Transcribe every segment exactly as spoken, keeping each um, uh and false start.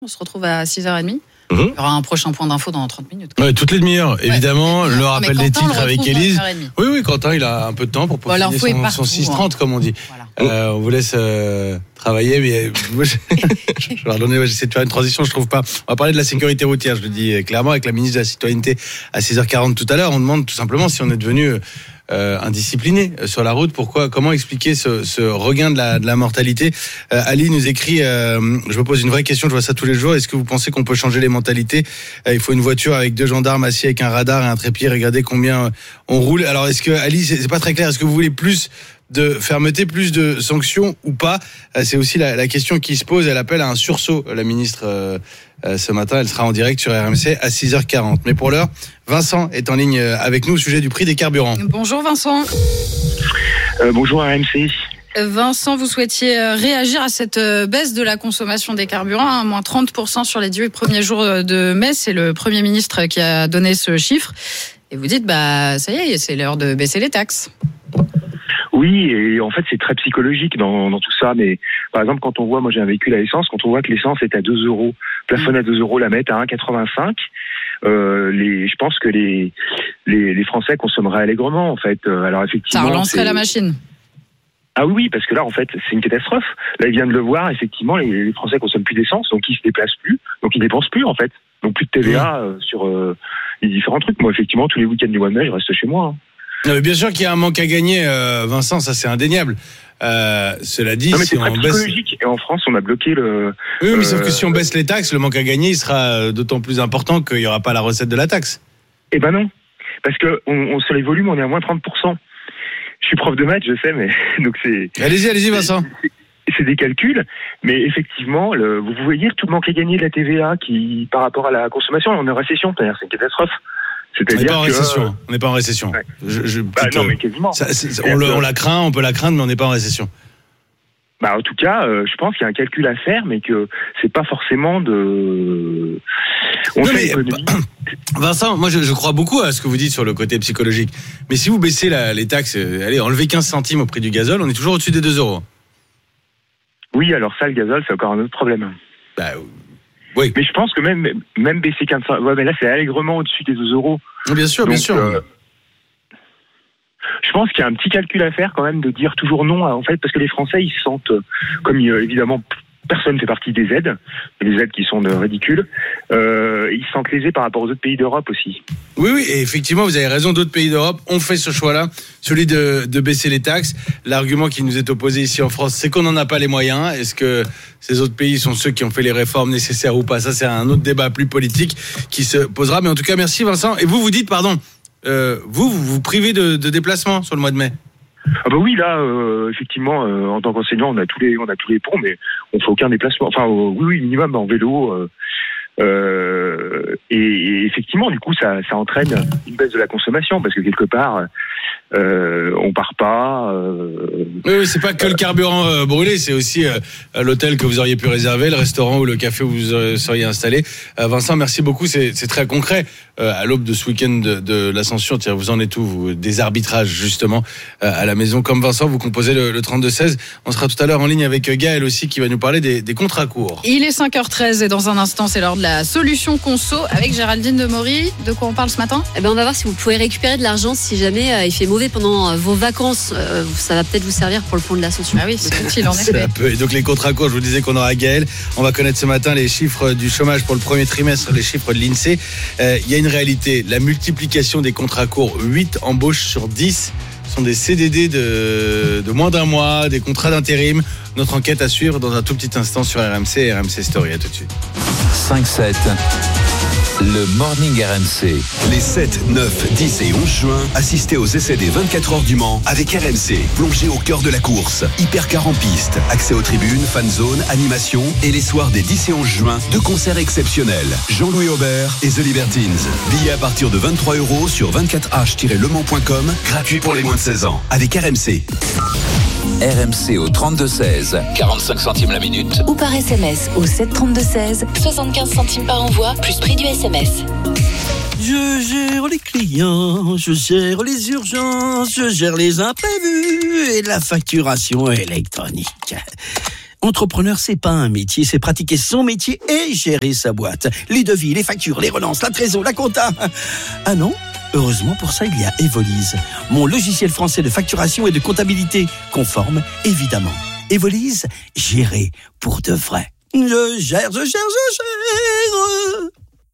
On se retrouve à six heures trente. Mmh. Il y aura un prochain point d'info dans trente minutes. Ouais, toutes les demi-heures, évidemment. Ouais, le rappel des titres avec Élise. Oui, oui, Quentin, il a un peu de temps pour bon, peaufiner son, son six trente, hein. Comme on dit. Voilà. Euh, on vous laisse euh, travailler, mais moi, je, je vais redonner, j'essaie de faire une transition, je trouve pas. On va parler de la sécurité routière, je le dis clairement, avec la ministre de la Citoyenneté à six heures quarante tout à l'heure. On demande tout simplement si on est devenu euh, indiscipliné sur la route. Pourquoi, comment expliquer ce, ce regain de la, de la mortalité? euh, Ali nous écrit, euh, je me pose une vraie question, je vois ça tous les jours. Est-ce que vous pensez qu'on peut changer les mentalités? euh, Il faut une voiture avec deux gendarmes assis avec un radar et un trépied. Regardez combien on roule. Alors, est-ce que, Ali, c'est, c'est pas très clair. Est-ce que vous voulez plus de fermeté, plus de sanctions ou pas? C'est aussi la, la question qui se pose. Elle appelle à un sursaut, la ministre, euh, euh, ce matin. Elle sera en direct sur R M C à six heures quarante. Mais pour l'heure, Vincent est en ligne avec nous au sujet du prix des carburants. Bonjour Vincent. Euh, bonjour R M C. Vincent, vous souhaitiez réagir à cette baisse de la consommation des carburants, à moins trente pour cent sur les dix premiers jours de mai. C'est le Premier ministre qui a donné ce chiffre. Et vous dites, bah ça y est, c'est l'heure de baisser les taxes. Oui, et en fait, c'est très psychologique dans, dans tout ça. Mais par exemple, quand on voit, moi j'ai un véhicule à essence, quand on voit que l'essence est à deux euros, plafonne à deux euros, la mettre à un virgule quatre-vingt-cinq, euh, les, je pense que les, les, les Français consommeraient allègrement, en fait. Alors effectivement, ça relancerait c'est... la machine. Ah oui, parce que là, en fait, c'est une catastrophe. Là, il vient de le voir, effectivement, les, les Français consomment plus d'essence, donc ils se déplacent plus, donc ils dépensent plus, en fait. Donc plus de T V A euh, sur euh, les différents trucs. Moi, effectivement, tous les week-ends du mois de mai, je reste chez moi. Hein. Bien sûr qu'il y a un manque à gagner, euh, Vincent, ça c'est indéniable. Euh, cela dit, non, mais si c'est on baisse... baisse... Et en France, on a bloqué le... Oui, mais euh... sauf que si on euh... baisse les taxes, le manque à gagner, il sera d'autant plus important qu'il n'y aura pas la recette de la taxe. Eh ben non, parce que on, on, sur les volumes, on est à moins trente pour cent. Je suis prof de maths, je sais, mais... donc c'est. Allez-y, allez-y, Vincent. C'est, c'est des calculs, mais effectivement, le, vous voyez tout le manque à gagner de la T V A qui, par rapport à la consommation, on est en récession, c'est-à-dire c'est une catastrophe. C'est-à-dire on n'est pas en récession. Que... On n'est pas en récession. Ouais. Je, je, bah non, mais quasiment. Ça, on, le, on la craint, on peut la craindre, mais on n'est pas en récession. Bah en tout cas, euh, je pense qu'il y a un calcul à faire, mais que c'est pas forcément de. On non, fait mais, Vincent, moi je, je crois beaucoup à ce que vous dites sur le côté psychologique. Mais si vous baissez la, les taxes, euh, allez, enlevez quinze centimes au prix du gazole, on est toujours au-dessus des deux euros. Oui, alors ça, le gazole, c'est encore un autre problème. Bah. Oui. Mais je pense que même, même baisser quinze centimes, ouais, mais là c'est allègrement au-dessus des deux euros. Bien sûr, donc, bien sûr. Euh, je pense qu'il y a un petit calcul à faire quand même de dire toujours non, en fait, parce que les Français ils se sentent, comme euh, évidemment personne ne fait partie des aides, des aides qui sont de ridicules, euh, ils se sentent lésés par rapport aux autres pays d'Europe aussi. Oui, oui, et effectivement, vous avez raison, d'autres pays d'Europe ont fait ce choix-là, celui de, de baisser les taxes. L'argument qui nous est opposé ici en France, c'est qu'on n'en a pas les moyens. Est-ce que ces autres pays sont ceux qui ont fait les réformes nécessaires ou pas? Ça, c'est un autre débat plus politique qui se posera. Mais en tout cas, merci Vincent. Et vous, vous dites, pardon, euh, vous, vous vous privez de, de déplacement sur le mois de mai? Ah bah oui, là, euh, effectivement, euh, en tant qu'enseignant, on a tous les, on a tous les ponts, mais on fait aucun déplacement. Enfin, euh, oui, oui, minimum en vélo. Euh, euh, et, et effectivement, du coup, ça, ça entraîne une baisse de la consommation parce que quelque part, euh, on part pas. Euh, oui, oui, c'est pas que le carburant euh, brûlé, c'est aussi euh, l'hôtel que vous auriez pu réserver, le restaurant ou le café où vous euh, seriez installé. Euh, Vincent, merci beaucoup, c'est, c'est très concret. Euh, à l'aube de ce week-end de, de l'Ascension, tiens, vous en êtes où, vous, des arbitrages justement euh, à la maison comme Vincent, vous composez le, le trente-deux seize. On sera tout à l'heure en ligne avec Gaël aussi qui va nous parler des, des contrats courts. Il est cinq heures treize et dans un instant, c'est l'heure de la solution conso avec Géraldine Demory. De quoi on parle ce matin? Eh ben, on va voir si vous pouvez récupérer de l'argent si jamais euh, il fait mauvais pendant euh, vos vacances. Euh, ça va peut-être vous servir pour le pont de l'Ascension. Ah oui, c'est utile en effet. Et donc les contrats courts, je vous disais qu'on aura Gaël. On va connaître ce matin les chiffres du chômage pour le premier trimestre, les chiffres de l'INSEE. Euh, il y a une réalité, la multiplication des contrats courts, huit embauches sur dix sont des C D D de, de moins d'un mois, des contrats d'intérim. Notre enquête à suivre dans un tout petit instant sur R M C et R M C Story. À tout de suite. cinq sept, le Morning R M C. Les sept, neuf, dix et onze juin, assistez aux essais des vingt-quatre heures du Mans avec R M C. Plongez au cœur de la course. Hypercar en piste, accès aux tribunes, fan zone, animation et les soirs des dix et onze juin, deux concerts exceptionnels. Jean-Louis Aubert et The Libertines. Billets à partir de vingt-trois euros sur vingt-quatre h tiret le mans point com. Gratuit pour les moins de seize ans. Avec R M C. R M C au trente-deux seize, quarante-cinq centimes la minute. Ou par S M S au sept trente-deux seize, soixante-quinze centimes par envoi, plus prix du S M S. Je gère les clients, je gère les urgences, je gère les imprévus et la facturation électronique. Entrepreneur, c'est pas un métier, c'est pratiquer son métier et gérer sa boîte. Les devis, les factures, les relances, la trésor, la compta. Ah non ? Heureusement, pour ça, il y a Evolise, mon logiciel français de facturation et de comptabilité, conforme, évidemment. Evolise, gérer pour de vrai. Je gère, je gère, je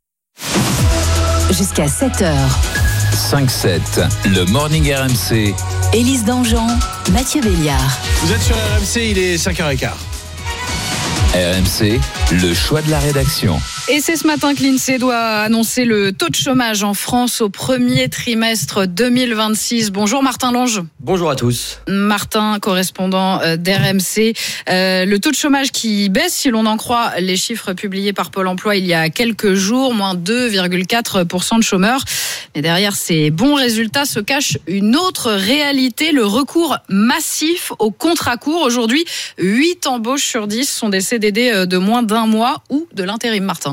gère. Jusqu'à sept heures. cinq sept, le Morning R M C. Élise Dangean, Mathieu Béliard. Vous êtes sur R M C, il est cinq heures quinze. R M C, le choix de la rédaction. Et c'est ce matin que l'INSEE doit annoncer le taux de chômage en France au premier trimestre deux mille vingt-six. Bonjour Martin Lange. Bonjour à tous. Martin, correspondant d'R M C. Euh, le taux de chômage qui baisse, si l'on en croit les chiffres publiés par Pôle emploi il y a quelques jours, moins deux virgule quatre pour cent de chômeurs. Mais derrière ces bons résultats se cache une autre réalité, le recours massif aux contrats courts. Aujourd'hui, huit embauches sur dix sont des C D D de moins d'un mois ou de l'intérim, Martin.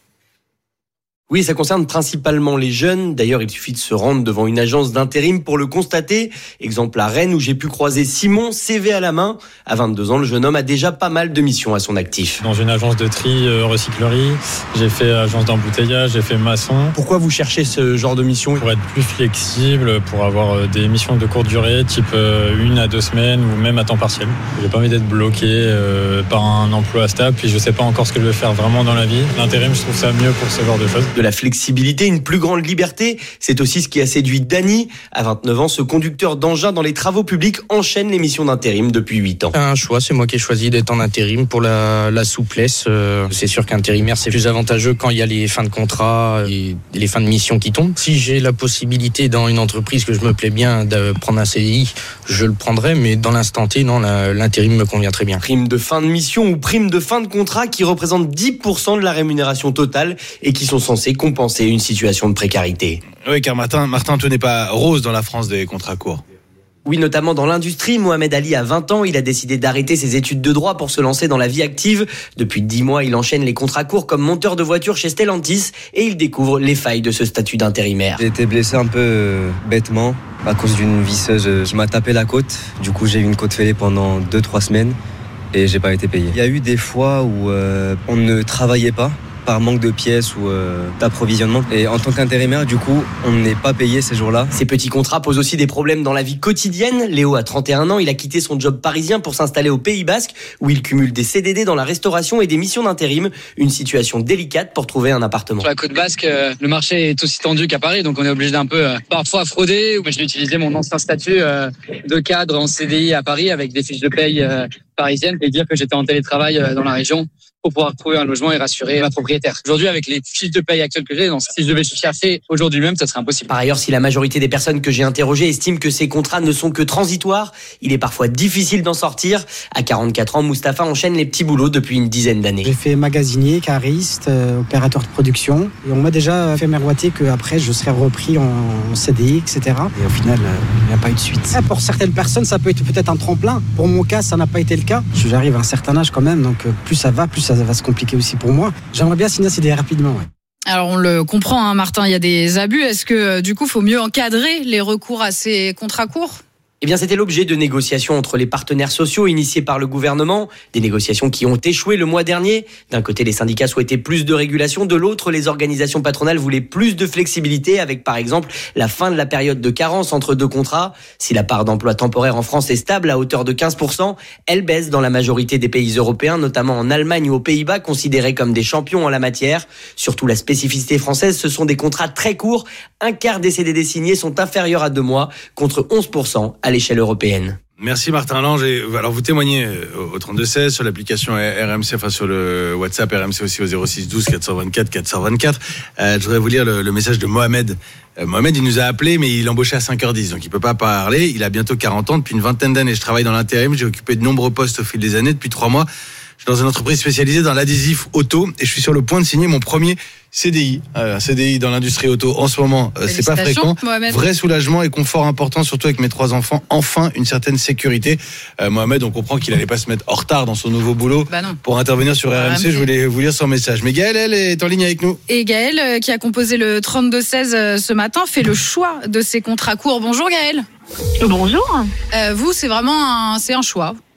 Oui, ça concerne principalement les jeunes. D'ailleurs, il suffit de se rendre devant une agence d'intérim pour le constater. Exemple à Rennes, où j'ai pu croiser Simon, C V à la main. À vingt-deux ans, le jeune homme a déjà pas mal de missions à son actif. Dans une agence de tri, euh, recyclerie, j'ai fait agence d'embouteillage, j'ai fait maçon. Pourquoi vous cherchez ce genre de mission ? Pour être plus flexible, pour avoir des missions de courte durée, type euh, une à deux semaines ou même à temps partiel. J'ai pas envie d'être bloqué euh, par un emploi stable, puis je sais pas encore ce que je vais faire vraiment dans la vie. L'intérim, je trouve ça mieux pour ce genre de choses. De la flexibilité, une plus grande liberté, c'est aussi ce qui a séduit Dany. À vingt-neuf ans, ce conducteur d'engin dans les travaux publics enchaîne les missions d'intérim depuis huit ans. Un choix, c'est moi qui ai choisi d'être en intérim pour la, la souplesse. Euh, c'est sûr qu'intérimaire, c'est plus avantageux quand il y a les fins de contrat et les fins de mission qui tombent. Si j'ai la possibilité dans une entreprise que je me plais bien de prendre un C D I, je le prendrai, mais dans l'instant T, non, la, l'intérim me convient très bien. Prime de fin de mission ou prime de fin de contrat qui représentent dix pour cent de la rémunération totale et qui sont censés compenser une situation de précarité. Oui, car Martin, Martin, tout n'est pas rose dans la France des contrats courts. Oui, notamment dans l'industrie. Mohamed Ali a vingt ans, il a décidé d'arrêter ses études de droit pour se lancer dans la vie active. Depuis dix mois, il enchaîne les contrats courts comme monteur de voiture chez Stellantis et il découvre les failles de ce statut d'intérimaire. J'ai été blessé un peu euh, bêtement à cause d'une visseuse. Je m'ai tapé la côte. Du coup, j'ai eu une côte fêlée pendant deux trois semaines et j'ai pas été payé. Il y a eu des fois où euh, on ne travaillait pas par manque de pièces ou euh, d'approvisionnement. Et en tant qu'intérimaire, du coup, on n'est pas payé ces jours-là. Ces petits contrats posent aussi des problèmes dans la vie quotidienne. Léo a trente et un ans, il a quitté son job parisien pour s'installer au Pays Basque, où il cumule des C D D dans la restauration et des missions d'intérim. Une situation délicate pour trouver un appartement. Sur la côte basque, euh, le marché est aussi tendu qu'à Paris, donc on est obligé d'un peu euh, parfois frauder. Moi, j'ai utilisé mon ancien statut euh, de cadre en C D I à Paris avec des fiches de paye euh, parisiennes et dire que j'étais en télétravail euh, dans la région pour pouvoir trouver un logement et rassurer ma propriétaire. Aujourd'hui, avec les fiches de paye actuelles que j'ai, donc, si je devais chercher aujourd'hui même, ça serait impossible. Par ailleurs, si la majorité des personnes que j'ai interrogées estiment que ces contrats ne sont que transitoires, il est parfois difficile d'en sortir. À quarante-quatre ans, Mustapha enchaîne les petits boulots depuis une dizaine d'années. J'ai fait magasinier, cariste, euh, opérateur de production. Et on m'a déjà fait miroiter qu'après, je serais repris en C D I, et cetera. Et au final, euh, il n'y a pas eu de suite. Pour certaines personnes, ça peut être peut-être un tremplin. Pour mon cas, ça n'a pas été le cas. J'arrive à un certain âge quand même, donc euh, plus ça va, plus ça va se compliquer aussi pour moi. J'aimerais bien signer un C D I rapidement. Ouais. Alors on le comprend, hein, Martin, il y a des abus. Est-ce que du coup, il faut mieux encadrer les recours à ces contrats courts ? Eh bien, c'était l'objet de négociations entre les partenaires sociaux initiées par le gouvernement. Des négociations qui ont échoué le mois dernier. D'un côté, les syndicats souhaitaient plus de régulation. De l'autre, les organisations patronales voulaient plus de flexibilité avec, par exemple, la fin de la période de carence entre deux contrats. Si la part d'emploi temporaire en France est stable à hauteur de quinze pour cent, elle baisse dans la majorité des pays européens, notamment en Allemagne ou aux Pays-Bas, considérés comme des champions en la matière. Surtout la spécificité française, ce sont des contrats très courts. Un quart des C D D signés sont inférieurs à deux mois, contre onze pour cent à l'échelle européenne. Merci Martin Lange. Et alors vous témoignez au trente-deux seize sur l'application R M C, enfin sur le WhatsApp R M C aussi au zéro six douze quatre cent vingt-quatre quatre cent vingt-quatre. Euh, je voudrais vous lire le, le message de Mohamed. Euh, Mohamed, il nous a appelé, mais il embauchait à cinq heures dix, donc il peut pas parler. Il a bientôt quarante ans, depuis une vingtaine d'années. Je travaille dans l'intérim, j'ai occupé de nombreux postes au fil des années. Depuis trois mois, je suis dans une entreprise spécialisée dans l'adhésif auto et je suis sur le point de signer mon premier C D I. Euh, un C D I dans l'industrie auto en ce moment, euh, c'est pas fréquent. Mohamed. Vrai soulagement et confort important, surtout avec mes trois enfants. Enfin, une certaine sécurité. Euh, Mohamed, on comprend qu'il allait pas se mettre en retard dans son nouveau boulot bah pour intervenir sur R M C. R M C. Je voulais vous lire son message. Mais Gaëlle, elle est en ligne avec nous. Et Gaëlle, euh, qui a composé le trente-deux seize euh, ce matin, fait le choix de ces contrats courts. Bonjour Gaëlle. Bonjour. Euh, vous, c'est vraiment un, c'est un choix.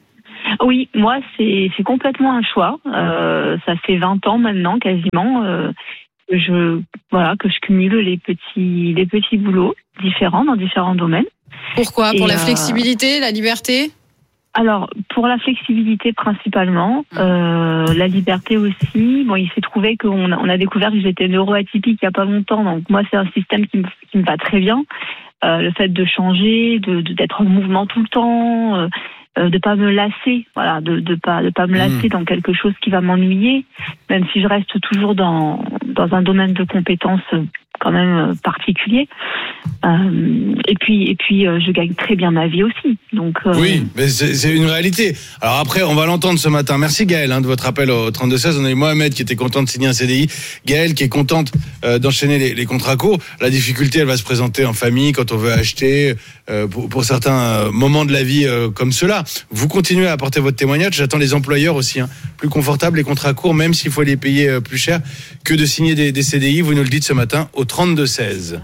Oui, moi c'est c'est complètement un choix. Euh, ça fait vingt ans maintenant quasiment. Euh, que je voilà que je cumule les petits les petits boulots différents dans différents domaines. Pourquoi ? Pour Et, la euh, flexibilité, la liberté ? Alors, pour la flexibilité principalement, euh, la liberté aussi. Bon, il s'est trouvé qu'on a, on a découvert que j'étais neuroatypique il y a pas longtemps, donc moi c'est un système qui me, qui me va très bien. Euh, le fait de changer, de, de d'être en mouvement tout le temps, euh, de pas me lasser, voilà, de de pas de pas me lasser mmh. dans quelque chose qui va m'ennuyer, même si je reste toujours dans dans un domaine de compétences quand même particulier. Euh, et puis et puis euh, je gagne très bien ma vie aussi. Donc euh... oui, mais c'est, c'est une réalité. Alors après, on va l'entendre ce matin. Merci Gaëlle hein, de votre appel au trente-deux seize. On a eu Mohamed qui était content de signer un C D I, Gaëlle qui est contente euh, d'enchaîner les, les contrats courts. La difficulté, elle va se présenter en famille quand on veut acheter euh, pour, pour certains moments de la vie euh, comme cela. Vous continuez à apporter votre témoignage. J'attends les employeurs aussi. Hein. Plus confortable les contrats courts, même s'il faut les payer euh, plus cher que de signer des, des C D I. Vous nous le dites ce matin au trente-deux seize.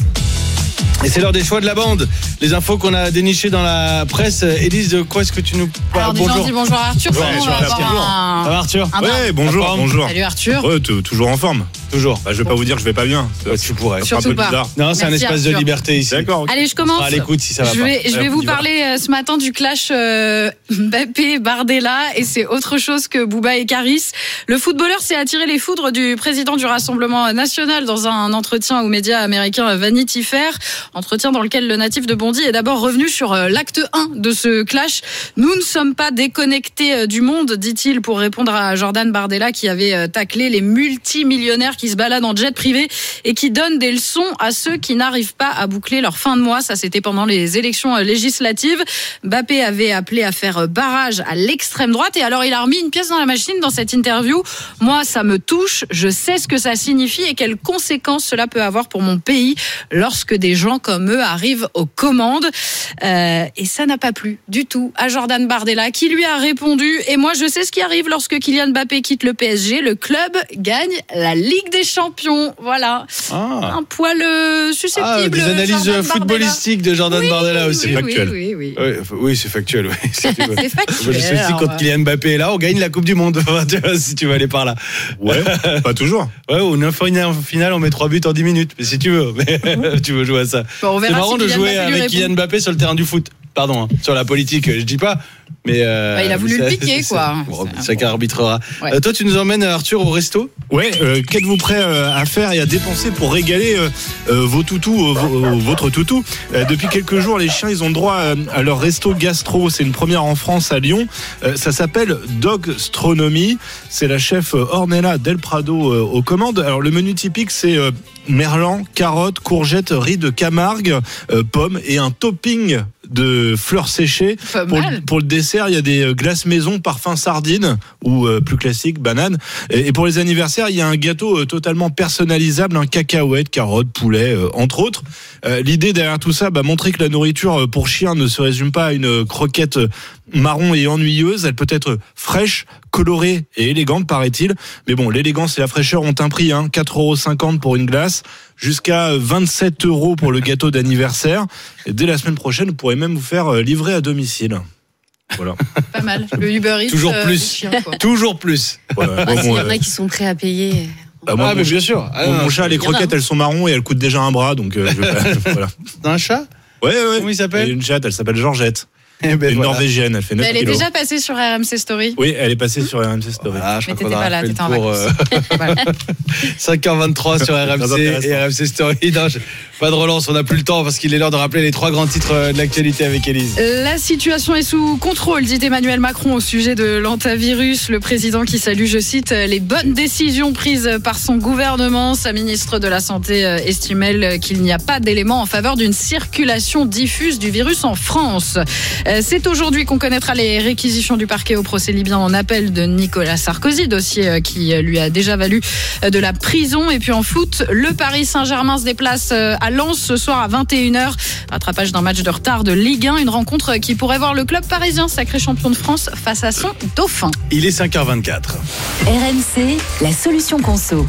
Et c'est l'heure des choix de la bande. Les infos qu'on a dénichées dans la presse. Élise, de quoi est-ce que tu nous parles ? Bonjour. Dis bonjour à Arthur. Ouais, on va avoir un... Ça va Arthur ? un Ouais, bonjour, bonjour. Salut Arthur. Ouais, t- toujours en forme. Toujours. Bah, je vais pas vous dire que je vais pas bien. Ouais, tu pourrais. Ça sera un peu pas. bizarre. Non, c'est Merci un espace Arthur. de liberté ici. D'accord. Okay. Allez, je commence. À l'écoute si ça va je pas. vais, je vais Ouais, vous dis-moi. parler euh, ce matin du clash euh, Mbappé-Bardella et c'est autre chose que Bouba et Karis. Le footballeur s'est attiré les foudres du président du Rassemblement national dans un entretien aux médias américains Vanity Fair. Entretien dans lequel le natif de Bondy est d'abord revenu sur euh, l'acte un de ce clash. Nous ne sommes pas déconnectés euh, du monde, dit-il pour répondre à Jordan Bardella qui avait euh, taclé les multimillionnaires qui se baladent en jet privé et qui donnent des leçons à ceux qui n'arrivent pas à boucler leur fin de mois. Ça, c'était pendant les élections législatives. Mbappé avait appelé à faire barrage à l'extrême droite et alors il a remis une pièce dans la machine dans cette interview. Moi, ça me touche. Je sais ce que ça signifie et quelles conséquences cela peut avoir pour mon pays lorsque des gens comme eux arrivent aux commandes. Euh, et ça n'a pas plu du tout à Jordan Bardella qui lui a répondu. Et moi, je sais ce qui arrive lorsque Kylian Mbappé quitte le P S G. Le club gagne la Ligue des Champions. Voilà. Ah. Un poil euh, susceptible. Ah, des analyses Jordan footballistiques de Jordan oui, Bardella aussi. Oui, factuel. Oui, oui, oui. Oui, oui, c'est factuel. Oui. C'est, c'est factuel. Je sais aussi quand alors, Kylian Mbappé est là, on gagne la Coupe du Monde. Si tu veux aller par là. Ouais, pas toujours. Ouais, ou une finale, on met trois buts en dix minutes. Mais si tu veux, mais tu veux jouer à ça. Bon, on verra c'est marrant si de Kylian jouer Mbappé lui avec Kylian Mbappé sur le terrain du foot. Pardon, hein, sur la politique, je dis pas. Mais euh, bah, il a voulu ça, le piquer, quoi. Bon, chacun arbitrera. Ouais. Euh, toi, tu nous emmènes, Arthur, au resto ? Ouais, euh, qu'êtes-vous prêt euh, à faire et à dépenser pour régaler euh, euh, vos toutous, euh, vos, votre toutou euh, Depuis quelques jours, les chiens, ils ont droit euh, à leur resto gastro. C'est une première en France à Lyon. Euh, ça s'appelle Dogstronomy. C'est la chef euh, Ornella Del Prado euh, aux commandes. Alors, le menu typique, c'est euh, merlan, carottes, courgettes, riz de Camargue, euh, pommes et un topping de fleurs séchées. Pour le, pour le dessert, il y a des glaces maison parfum sardine ou euh, plus classique banane. Et, et pour les anniversaires, il y a un gâteau euh, totalement personnalisable, un cacahuète, carottes, poulet, euh, entre autres. Euh, l'idée derrière tout ça, bah, montrer que la nourriture pour chien ne se résume pas à une croquette marron et ennuyeuse. Elle peut être fraîche, colorée et élégante, paraît-il. Mais bon, l'élégance et la fraîcheur ont un prix, hein, quatre euros cinquante pour une glace, jusqu'à vingt-sept euros pour le gâteau d'anniversaire. Et dès la semaine prochaine, vous pourrez même vous faire livrer à domicile. Voilà. Pas mal. Le Uber Eats. Toujours euh, plus. chien, quoi. Toujours plus. Voilà. Ah, Bon, s'il y bon, en a euh, qui sont prêts à payer. bah, moi, ah, mais mon, bien sûr. Ah, mon, non, mon chat, les croquettes, elles sont marron et elles coûtent déjà un bras, donc euh, je vais pas, voilà. T'as un chat ? Ouais, ouais. Comment il s'appelle ? Une chatte, elle s'appelle Georgette. Eh ben, une voilà. Norvégienne, elle fait neuf Elle est kilos. déjà passée sur R M C Story. Oui, elle est passée sur R M C Story. Ah, je Mais crois t'étais qu'on pas aura là, fait le t'étais en tour, vacances. euh, Voilà. cinq heures vingt-trois sur R M Très C intéressant. et R M C Story. Non, je- pas de relance, on n'a plus le temps parce qu'il est l'heure de rappeler les trois grands titres euh, de l'actualité avec Élise. La situation est sous contrôle, dit Emmanuel Macron au sujet de l'antivirus. Le président qui salue, je cite, les bonnes décisions prises par son gouvernement. Sa ministre de la Santé estime, elle, qu'il n'y a pas d'éléments en faveur d'une circulation diffuse du virus en France. C'est aujourd'hui qu'on connaîtra les réquisitions du parquet au procès libyen en appel de Nicolas Sarkozy, dossier qui lui a déjà valu de la prison. Et puis en foot, le Paris Saint-Germain se déplace à Lens ce soir à vingt et une heures. Rattrapage d'un match de retard de Ligue un, une rencontre qui pourrait voir le club parisien sacré champion de France face à son dauphin. Il est cinq heures vingt-quatre. R M C, la solution conso.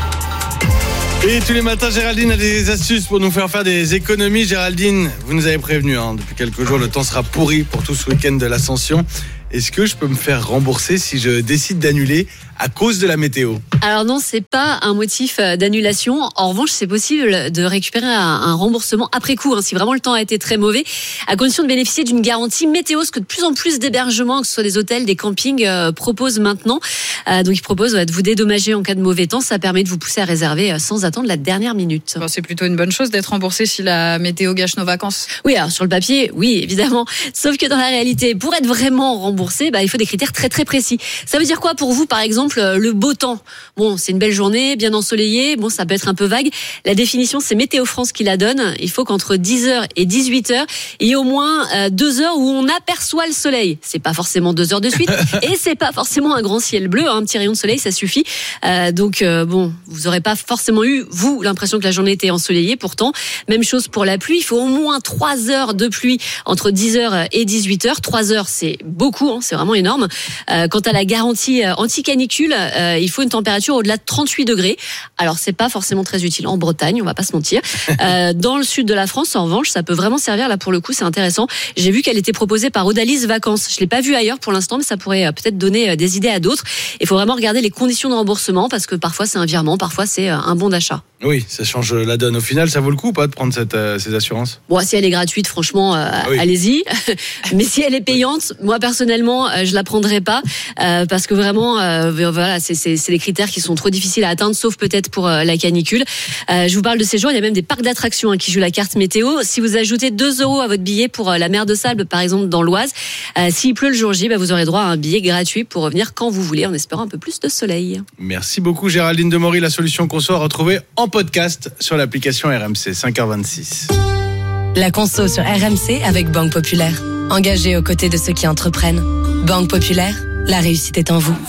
Et tous les matins, Géraldine a des astuces pour nous faire faire des économies. Géraldine, vous nous avez prévenu, hein, depuis quelques jours, le temps sera pourri pour tout ce week-end de l'Ascension. est-ce que je peux me faire rembourser si je décide d'annuler à cause de la météo? Alors non, c'est pas un motif d'annulation. En revanche, c'est possible de récupérer un, un remboursement après coup, hein, si vraiment le temps a été très mauvais, à condition de bénéficier d'une garantie météo, ce que de plus en plus d'hébergements, que ce soit des hôtels, des campings, euh, proposent maintenant. Euh, donc ils proposent ouais, de vous dédommager en cas de mauvais temps. Ça permet de vous pousser à réserver euh, sans attendre la dernière minute. Bon, c'est plutôt une bonne chose d'être remboursé si la météo gâche nos vacances. Oui, alors sur le papier, oui, évidemment. Sauf que dans la réalité, pour être vraiment remboursé, bah, il faut des critères très très précis. Ça veut dire quoi pour vous, par exemple, le beau temps? Bon, c'est une belle journée, bien ensoleillée. Bon, ça peut être un peu vague. La définition, c'est Météo France qui la donne. Il faut qu'entre dix heures et dix-huit heures, il y ait au moins euh, deux heures où on aperçoit le soleil. C'est pas forcément deux heures de suite et c'est pas forcément un grand ciel bleu. Hein. Un petit rayon de soleil, ça suffit. Euh, donc, euh, bon, vous aurez pas forcément eu, vous, l'impression que la journée était ensoleillée. Pourtant, même chose pour la pluie. Il faut au moins trois heures de pluie entre dix heures et dix-huit heures. trois heures, c'est beaucoup, hein, c'est vraiment énorme. Euh, quant à la garantie anti-canicule, Euh, il faut une température au-delà de trente-huit degrés. Alors, c'est pas forcément très utile en Bretagne, on va pas se mentir. Euh, dans le sud de la France, en revanche, ça peut vraiment servir. Là, pour le coup, c'est intéressant. J'ai vu qu'elle était proposée par Odalis Vacances. Je l'ai pas vue ailleurs pour l'instant, mais ça pourrait euh, peut-être donner euh, des idées à d'autres. Il faut vraiment regarder les conditions de remboursement parce que parfois, c'est un virement, parfois, c'est euh, un bon d'achat. Oui, ça change la donne. Au final, ça vaut le coup ou pas de prendre cette, euh, ces assurances? Bon, si elle est gratuite, franchement, euh, oui. allez-y. Mais si elle est payante, moi personnellement, euh, je la prendrai pas euh, parce que vraiment, euh, voilà, c'est, c'est, c'est des critères qui sont trop difficiles à atteindre, sauf peut-être pour euh, la canicule. Euh, je vous parle de ces jours, il y a même des parcs d'attractions hein, qui jouent la carte météo. Si vous ajoutez deux euros à votre billet pour euh, la mer de Sable, par exemple, dans l'Oise, euh, s'il pleut le jour J, bah, vous aurez droit à un billet gratuit pour revenir quand vous voulez, en espérant un peu plus de soleil. Merci beaucoup, Géraldine Demory. La solution conso à retrouver en podcast sur l'application R M C, cinq heures vingt-six. La conso sur R M C avec Banque Populaire. Engagée aux côtés de ceux qui entreprennent. Banque Populaire, la réussite est en vous.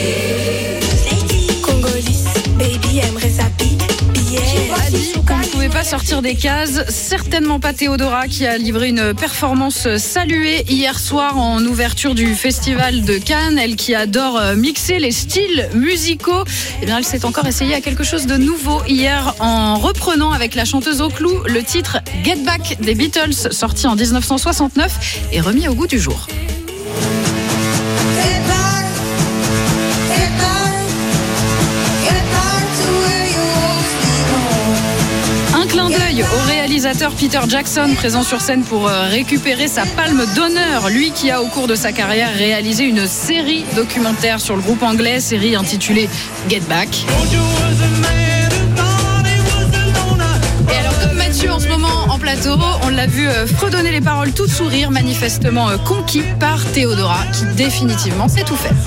Qu'on ne pouvait pas sortir des cases, certainement pas Théodora qui a livré une performance saluée hier soir en ouverture du festival de Cannes. Elle qui adore mixer les styles musicaux, eh bien elle s'est encore essayée à quelque chose de nouveau hier en reprenant avec la chanteuse au clou le titre Get Back des Beatles, sorti en dix-neuf cent soixante-neuf et remis au goût du jour. Clin d'œil au réalisateur Peter Jackson, présent sur scène pour récupérer sa palme d'honneur. Lui qui a au cours de sa carrière réalisé une série documentaire sur le groupe anglais, série intitulée Get Back. Et alors comme Mathieu en ce moment en plateau, on l'a vu fredonner les paroles tout sourire, manifestement conquis par Théodora qui définitivement sait tout faire.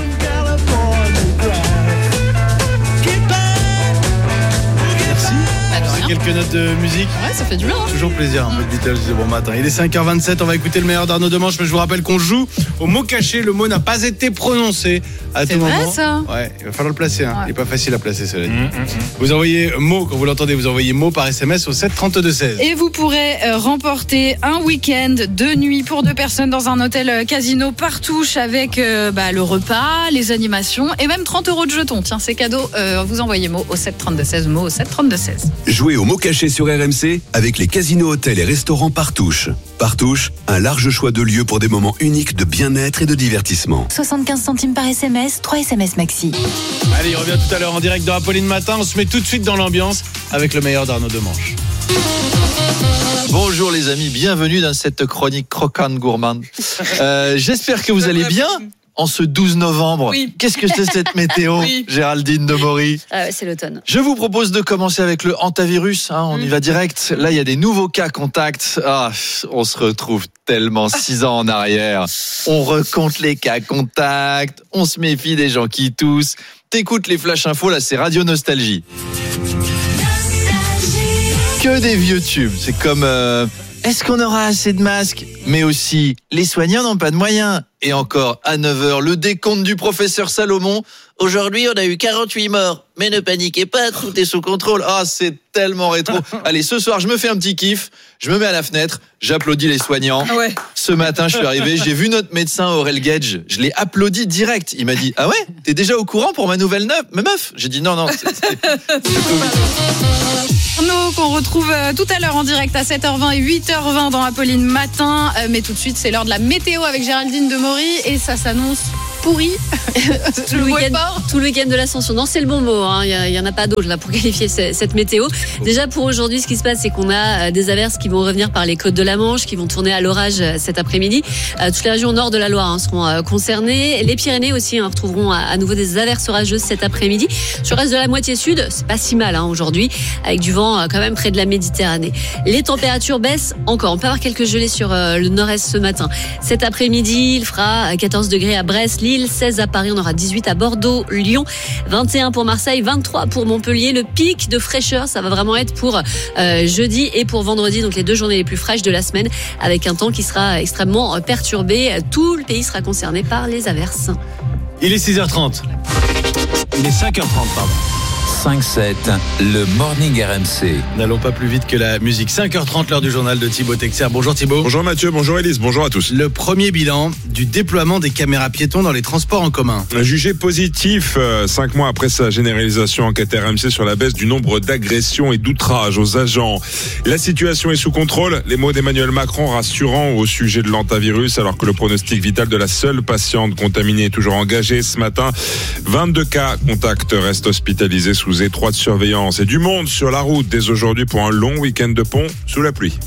Quelques notes de musique. Ouais, ça fait du bien. Hein. Toujours plaisir, un peu de Beatles de bon matin. Il est cinq heures vingt-sept, on va écouter le meilleur d'Arnaud Demanche, mais je vous rappelle qu'on joue au mot caché. Le mot n'a pas été prononcé à C'est tout vrai, moment. ça Ouais, il va falloir le placer. Hein. Ouais. Il n'est pas facile à placer, cela dit. Mmh, mmh. Vous envoyez mot, quand vous l'entendez, vous envoyez mot par S M S au sept trente-deux seize. Et vous pourrez euh, remporter un week-end, deux nuits pour deux personnes dans un hôtel euh, casino Partouche avec euh, bah, le repas, les animations et même trente euros de jetons. Tiens, c'est cadeau. Euh, vous envoyez mot au sept trente-deux seize, mot au sept trente-deux seize. Jouez au mot caché sur R M C avec les casinos, hôtels et restaurants Partouche. Partouche, un large choix de lieux pour des moments uniques de bien-être et de divertissement. soixante-quinze centimes par S M S, trois S M S maxi. Allez, il revient tout à l'heure en direct dans Apolline Matin. On se met tout de suite dans l'ambiance avec le meilleur d'Arnaud Demanche. Bonjour les amis, bienvenue dans cette chronique croquante gourmande. Euh, j'espère que vous allez bien en ce douze novembre. Oui. Qu'est-ce que c'est cette météo, Oui. Géraldine Demory? Ah ouais, c'est l'automne. Je vous propose de commencer avec le hantavirus. Hein, on Mmh. y va direct. Là, il y a des nouveaux cas contacts. Ah, on se retrouve tellement six ans en arrière. On recompte les cas contacts. On se méfie des gens qui toussent. T'écoutes les flash infos, là, c'est Radio Nostalgie. Que des vieux tubes. C'est comme... Euh, est-ce qu'on aura assez de masques? Mais aussi, les soignants n'ont pas de moyens. Et encore, à neuf heures, le décompte du professeur Salomon. Aujourd'hui, on a eu quarante-huit morts. Mais ne paniquez pas, tout est sous contrôle. Ah, c'est tellement rétro. Allez, ce soir, je me fais un petit kiff. Je me mets à la fenêtre. J'applaudis les soignants. Ah ouais. Ce matin, je suis arrivé. J'ai vu notre médecin Aurel Gage. Je l'ai applaudi direct. Il m'a dit, ah ouais? T'es déjà au courant pour ma nouvelle neuf, ma meuf? J'ai dit, non, non, c'est, c'est, c'est Covid. Arnaud, qu'on retrouve tout à l'heure en direct à sept heures vingt et huit heures vingt dans Apolline Matin. Mais tout de suite, c'est l'heure de la météo avec Géraldine Demory et ça s'annonce pourri. tout, le week-end, tout le week-end de l'ascension. Non, c'est le bon mot. Hein. Il n'y en a pas d'autre là pour qualifier cette météo. Déjà pour aujourd'hui, ce qui se passe, c'est qu'on a des averses qui vont revenir par les côtes de la Manche, qui vont tourner à l'orage cet après-midi. Toutes les régions nord de la Loire hein, seront concernées. Les Pyrénées aussi hein, retrouveront à nouveau des averses orageuses cet après-midi. Sur le reste de la moitié sud, c'est pas si mal hein, aujourd'hui, avec du vent quand même près de la Méditerranée. Les températures baissent encore. On peut avoir quelques gelées sur le nord-est ce matin. Cet après-midi, il fera quatorze degrés à Brest, Lille, seize à Paris, on aura dix-huit à Bordeaux, Lyon, vingt et un pour Marseille, vingt-trois pour Montpellier. Le pic de fraîcheur, ça va vraiment être pour euh, jeudi et pour vendredi, donc les deux journées les plus fraîches de la semaine, avec un temps qui sera extrêmement perturbé. Tout le pays sera concerné par les averses. Il est six heures trente. Il est cinq heures trente, pardon. cinq sept, le Morning R M C. N'allons pas plus vite que la musique. cinq heures trente, l'heure du journal de Thibaut Texer. Bonjour Thibaut. Bonjour Mathieu, bonjour Élise, bonjour à tous. Le premier bilan du déploiement des caméras piétons dans les transports en commun. Jugé positif, euh, cinq mois après sa généralisation, enquête R M C sur la baisse du nombre d'agressions et d'outrages aux agents. La situation est sous contrôle. Les mots d'Emmanuel Macron rassurants au sujet de l'antavirus, alors que le pronostic vital de la seule patiente contaminée est toujours engagé ce matin. vingt-deux cas contacts restent hospitalisés sous étroite surveillance et du monde sur la route dès aujourd'hui pour un long week-end de pont sous la pluie.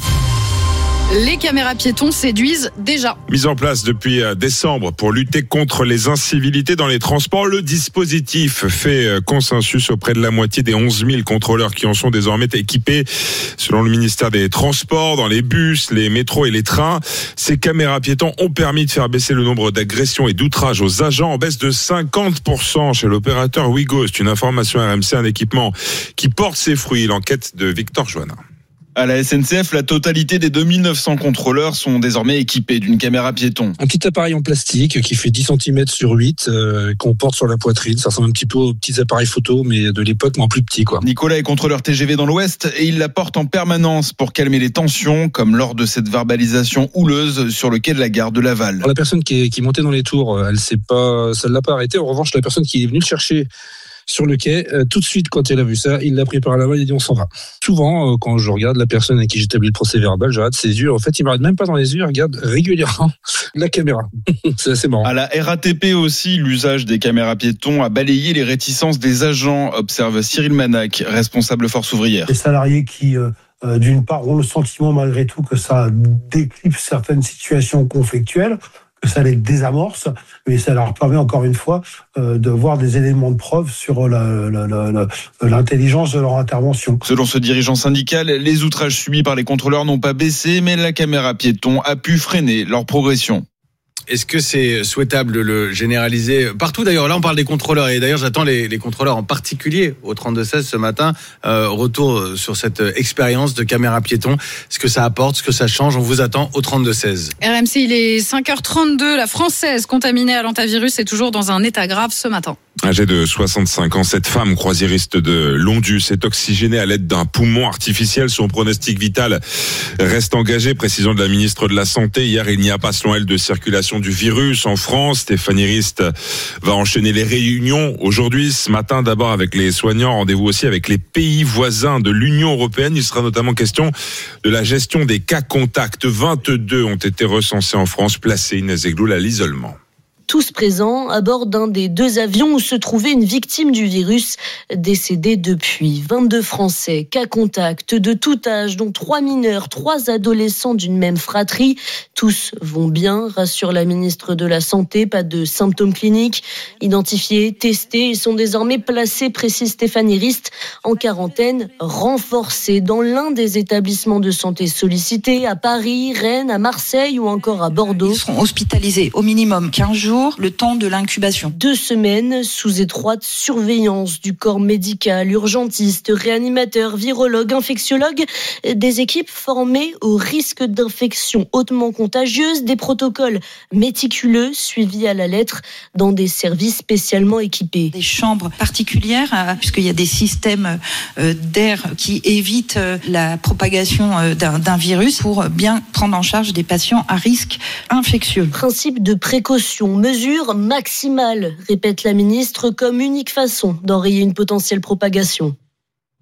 Les caméras piétons séduisent déjà. Mise en place depuis décembre pour lutter contre les incivilités dans les transports, le dispositif fait consensus auprès de la moitié des onze mille contrôleurs qui en sont désormais équipés. Selon le ministère des Transports, dans les bus, les métros et les trains, ces caméras piétons ont permis de faire baisser le nombre d'agressions et d'outrages aux agents en baisse de cinquante pour cent chez l'opérateur Ouigo. C'est une information R M C, un équipement qui porte ses fruits. L'enquête de Victor Joannin. À la S N C F, la totalité des deux mille neuf cents contrôleurs sont désormais équipés d'une caméra piéton. Un petit appareil en plastique qui fait dix centimètres sur huit, euh, qu'on porte sur la poitrine. Ça ressemble un petit peu aux petits appareils photo, mais de l'époque, mais en plus petit, quoi. Nicolas est contrôleur T G V dans l'Ouest et il la porte en permanence pour calmer les tensions, comme lors de cette verbalisation houleuse sur le quai de la gare de Laval. Alors, la personne qui, est, qui montait dans les tours, elle s'est pas, ça ne l'a pas arrêté. En revanche, la personne qui est venue le chercher sur le quai, euh, tout de suite quand elle a vu ça, il l'a pris par la main, il a dit on s'en va. Souvent, euh, quand je regarde la personne à qui j'établis le procès verbal, je regarde ses yeux. En fait, il ne me regarde même pas dans les yeux, il regarde régulièrement la caméra. C'est assez marrant. À la R A T P aussi, l'usage des caméras piétons a balayé les réticences des agents, observe Cyril Manac, responsable force ouvrière. Les salariés qui, euh, euh, d'une part, ont le sentiment malgré tout que ça déclipse certaines situations conflictuelles, que ça les désamorce, mais ça leur permet encore une fois euh, de voir des éléments de preuve sur la, la, la, la, l'intelligence de leur intervention. Selon ce dirigeant syndical, les outrages subis par les contrôleurs n'ont pas baissé, mais la caméra piéton a pu freiner leur progression. Est-ce que c'est souhaitable de le généraliser partout? D'ailleurs, là, on parle des contrôleurs. Et d'ailleurs, j'attends les, les contrôleurs en particulier au trente-deux seize ce matin. Euh, retour sur cette expérience de caméra piéton. Ce que ça apporte, ce que ça change. On vous attend au trente-deux seize. R M C, il est cinq heures trente-deux. La Française contaminée à l'antavirus est toujours dans un état grave ce matin. Âgée de soixante-cinq ans, cette femme croisiériste de Londus est oxygénée à l'aide d'un poumon artificiel. Son pronostic vital reste engagé, précision de la ministre de la Santé. Hier, il n'y a pas, selon elle, de circulation du virus en France. Stéphanie Rist va enchaîner les réunions aujourd'hui, ce matin, d'abord avec les soignants. Rendez-vous aussi avec les pays voisins de l'Union européenne. Il sera notamment question de la gestion des cas contacts. vingt-deux ont été recensés en France, placés, Inès Egloul, à l'isolement. Tous présents à bord d'un des deux avions où se trouvait une victime du virus décédée depuis. vingt-deux Français, cas contact de tout âge, dont trois mineurs, trois adolescents d'une même fratrie. Tous vont bien, rassure la ministre de la Santé, pas de symptômes cliniques. Identifiés, testés, ils sont désormais placés, précise Stéphanie Rist, en quarantaine renforcée dans l'un des établissements de santé sollicités, à Paris, Rennes, à Marseille ou encore à Bordeaux. Ils seront hospitalisés au minimum quinze jours. Le temps de l'incubation. Deux semaines sous étroite surveillance du corps médical, urgentistes, réanimateurs, virologues, infectiologues, des équipes formées au risque d'infection hautement contagieuse, des protocoles méticuleux suivis à la lettre dans des services spécialement équipés. Des chambres particulières, puisqu'il y a des systèmes d'air qui évitent la propagation d'un, d'un virus pour bien prendre en charge des patients à risque infectieux. Principe de précaution, mesure maximale, répète la ministre, comme unique façon d'enrayer une potentielle propagation.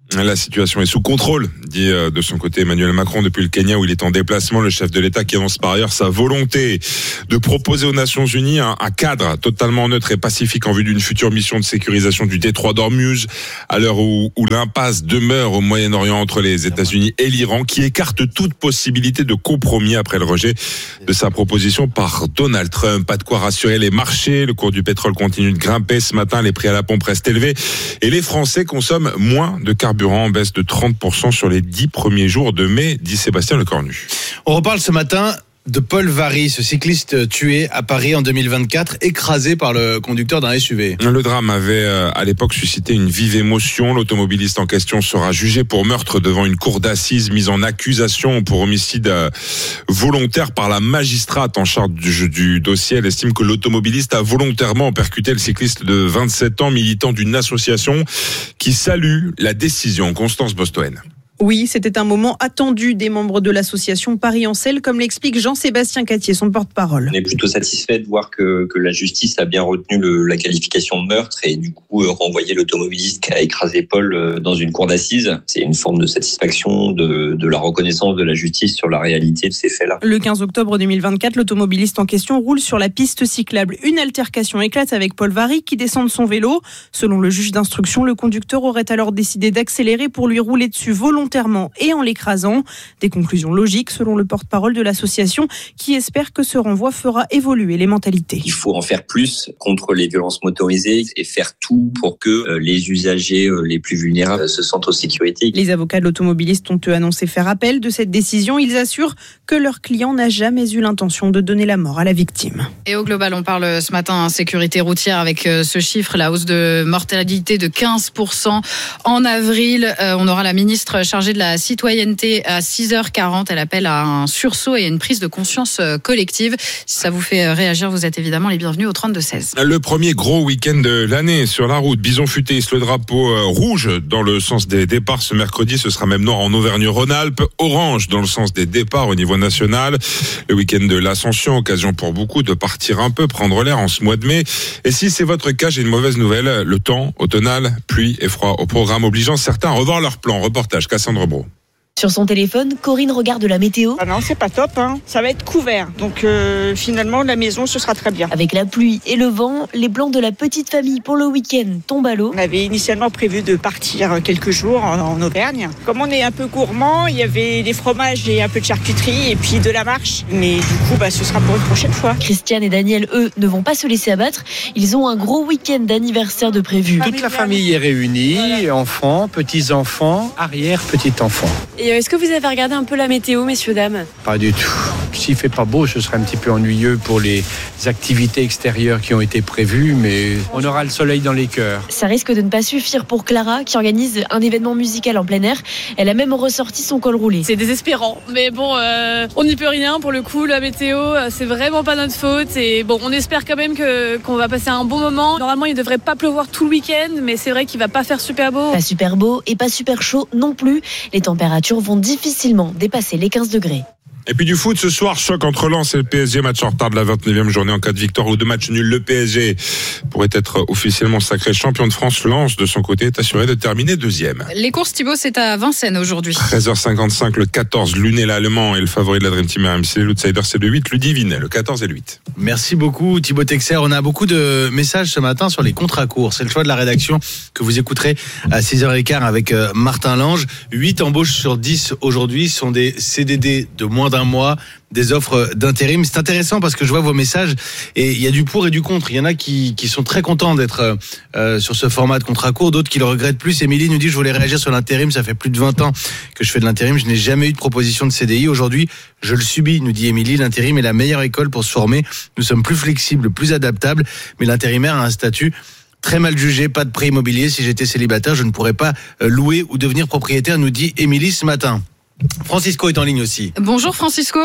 La situation est sous contrôle, dit de son côté Emmanuel Macron depuis le Kenya où il est en déplacement. Le chef de l'État qui annonce par ailleurs sa volonté de proposer aux Nations Unies un, un cadre totalement neutre et pacifique en vue d'une future mission de sécurisation du détroit d'Ormuz, à l'heure où, où l'impasse demeure au Moyen-Orient entre les États-Unis et l'Iran, qui écarte toute possibilité de compromis après le rejet de sa proposition par Donald Trump. Pas de quoi rassurer les marchés. Le cours du pétrole continue de grimper ce matin. Les prix à la pompe restent élevés et les Français consomment moins de carburant, en baisse de trente pour cent sur les dix premiers jours de mai, dit Sébastien Lecornu. On reparle ce matin de Paul Varry, ce cycliste tué à Paris en deux mille vingt-quatre, écrasé par le conducteur d'un S U V. Le drame avait à l'époque suscité une vive émotion. L'automobiliste en question sera jugé pour meurtre devant une cour d'assises, mise en accusation pour homicide volontaire par la magistrate en charge du, du dossier. Elle estime que l'automobiliste a volontairement percuté le cycliste de vingt-sept ans, militant d'une association qui salue la décision. Constance Bostoen. Oui, c'était un moment attendu des membres de l'association Paris en selle, comme l'explique Jean-Sébastien Catier, son porte-parole. On est plutôt satisfait de voir que, que la justice a bien retenu le, la qualification de meurtre et du coup euh, renvoyé l'automobiliste qui a écrasé Paul euh, dans une cour d'assises. C'est une forme de satisfaction de, de la reconnaissance de la justice sur la réalité de ces faits-là. Le quinze octobre deux mille vingt-quatre, l'automobiliste en question roule sur la piste cyclable. Une altercation éclate avec Paul Varry qui descend de son vélo. Selon le juge d'instruction, le conducteur aurait alors décidé d'accélérer pour lui rouler dessus volontairement et en l'écrasant. Des conclusions logiques selon le porte-parole de l'association qui espère que ce renvoi fera évoluer les mentalités. Il faut en faire plus contre les violences motorisées et faire tout pour que les usagers les plus vulnérables se sentent en sécurité. Les avocats de l'automobiliste ont eux annoncé faire appel de cette décision. Ils assurent que leur client n'a jamais eu l'intention de donner la mort à la victime. Et au global, on parle ce matin en sécurité routière avec ce chiffre, la hausse de mortalité de quinze pour cent en avril. On aura la ministre chargée de la citoyenneté à six heures quarante. Elle appelle à un sursaut et à une prise de conscience collective. Si ça vous fait réagir, vous êtes évidemment les bienvenus au trente-deux seize. Le premier gros week-end de l'année sur la route. Bison futé hisse le drapeau rouge dans le sens des départs ce mercredi. Ce sera même noir en Auvergne-Rhône-Alpes. Orange dans le sens des départs au niveau national. Le week-end de l'Ascension, occasion pour beaucoup de partir un peu, prendre l'air en ce mois de mai. Et si c'est votre cas, j'ai une mauvaise nouvelle. Le temps automnal, pluie et froid au programme, obligeant certains à revoir leur plan. Reportage Cassandre Bro. Sur son téléphone, Corinne regarde la météo. Ah non, c'est pas top, hein. Ça va être couvert. Donc euh, finalement, la maison, ce sera très bien. Avec la pluie et le vent, les plans de la petite famille pour le week-end tombent à l'eau. On avait initialement prévu de partir quelques jours en, en Auvergne. Comme on est un peu gourmand, il y avait des fromages et un peu de charcuterie et puis de la marche. Mais du coup, bah, ce sera pour une prochaine fois. Christiane et Daniel, eux, ne vont pas se laisser abattre. Ils ont un gros week-end d'anniversaire de prévu. Toute la famille est réunie, voilà. Enfants, petits-enfants, arrière-petits-enfants. Et est-ce que vous avez regardé un peu la météo, messieurs, dames ? Pas du tout. S'il fait pas beau, ce serait un petit peu ennuyeux pour les activités extérieures qui ont été prévues, mais on aura le soleil dans les cœurs. Ça risque de ne pas suffire pour Clara, qui organise un événement musical en plein air. Elle a même ressorti son col roulé. C'est désespérant, mais bon, euh, on n'y peut rien pour le coup. La météo, c'est vraiment pas notre faute. Et bon, on espère quand même que, qu'on va passer un bon moment. Normalement, il ne devrait pas pleuvoir tout le week-end, mais c'est vrai qu'il va pas faire super beau. Pas super beau et pas super chaud non plus. Les températures vont difficilement dépasser les quinze degrés. Et puis du foot ce soir, choc entre Lens et le P S G, match en retard de la vingt-neuvième journée. En cas de victoire ou de match nul, le P S G pourrait être officiellement sacré champion de France. Lens, de son côté, est assuré de terminer deuxième. Les courses, Thibaut, c'est à Vincennes aujourd'hui. treize heures cinquante-cinq, le quatorze, Luné l'Allemand et le favori de la Dream Team R M C. L'outsider, c'est le huit, Ludivine, le quatorze et le huit. Merci beaucoup Thibaut Texer. On a beaucoup de messages ce matin sur les contrats courts. C'est le choix de la rédaction que vous écouterez à six heures quinze avec Martin Lange. huit embauches sur dix aujourd'hui sont des C D D de moins d'un mois, des offres d'intérim. C'est intéressant parce que je vois vos messages et il y a du pour et du contre. Il y en a qui, qui sont très contents d'être euh, sur ce format de contrat court, d'autres qui le regrettent plus. Émilie nous dit, je voulais réagir sur l'intérim, ça fait plus de vingt ans que je fais de l'intérim, je n'ai jamais eu de proposition de C D I. Aujourd'hui, je le subis, nous dit Émilie. L'intérim est la meilleure école pour se former. Nous sommes plus flexibles, plus adaptables, mais l'intérimaire a un statut très mal jugé, pas de prêt immobilier. Si j'étais célibataire, je ne pourrais pas louer ou devenir propriétaire, nous dit Émilie ce matin. Francisco est en ligne aussi. Bonjour Francisco.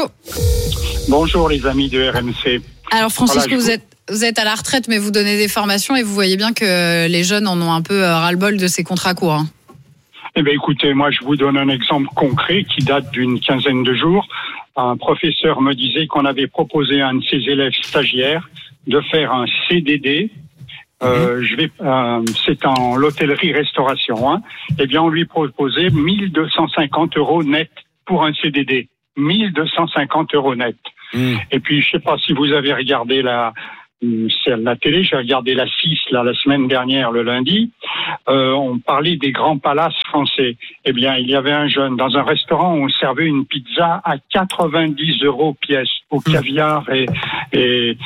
Bonjour les amis de R M C. Alors Francisco, voilà, vous êtes vous êtes à la retraite, mais vous donnez des formations et vous voyez bien que les jeunes en ont un peu ras-le-bol de ces contrats courts. Hein. Eh bien écoutez, moi je vous donne un exemple concret qui date d'une quinzaine de jours. Un professeur me disait qu'on avait proposé à un de ses élèves stagiaires de faire un C D D Euh, je vais, euh, c'est en l'hôtellerie-restauration. Hein. Eh bien, on lui proposait mille deux cent cinquante euros net pour un C D D. mille deux cent cinquante euros net. Mmh. Et puis, je sais pas si vous avez regardé la, c'est la télé, j'ai regardé la six là, la semaine dernière, le lundi. Euh, on parlait des grands palaces français. Eh bien, il y avait un jeune dans un restaurant où on servait une pizza à quatre-vingt-dix euros pièce au caviar et, et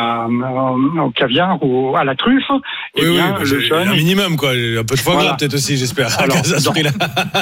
euh, au caviar ou à la truffe. Eh oui, bien, oui, le jeune, un minimum quoi, un peu de foie gras voilà. Peut-être aussi, j'espère. Alors, à ce prix-là.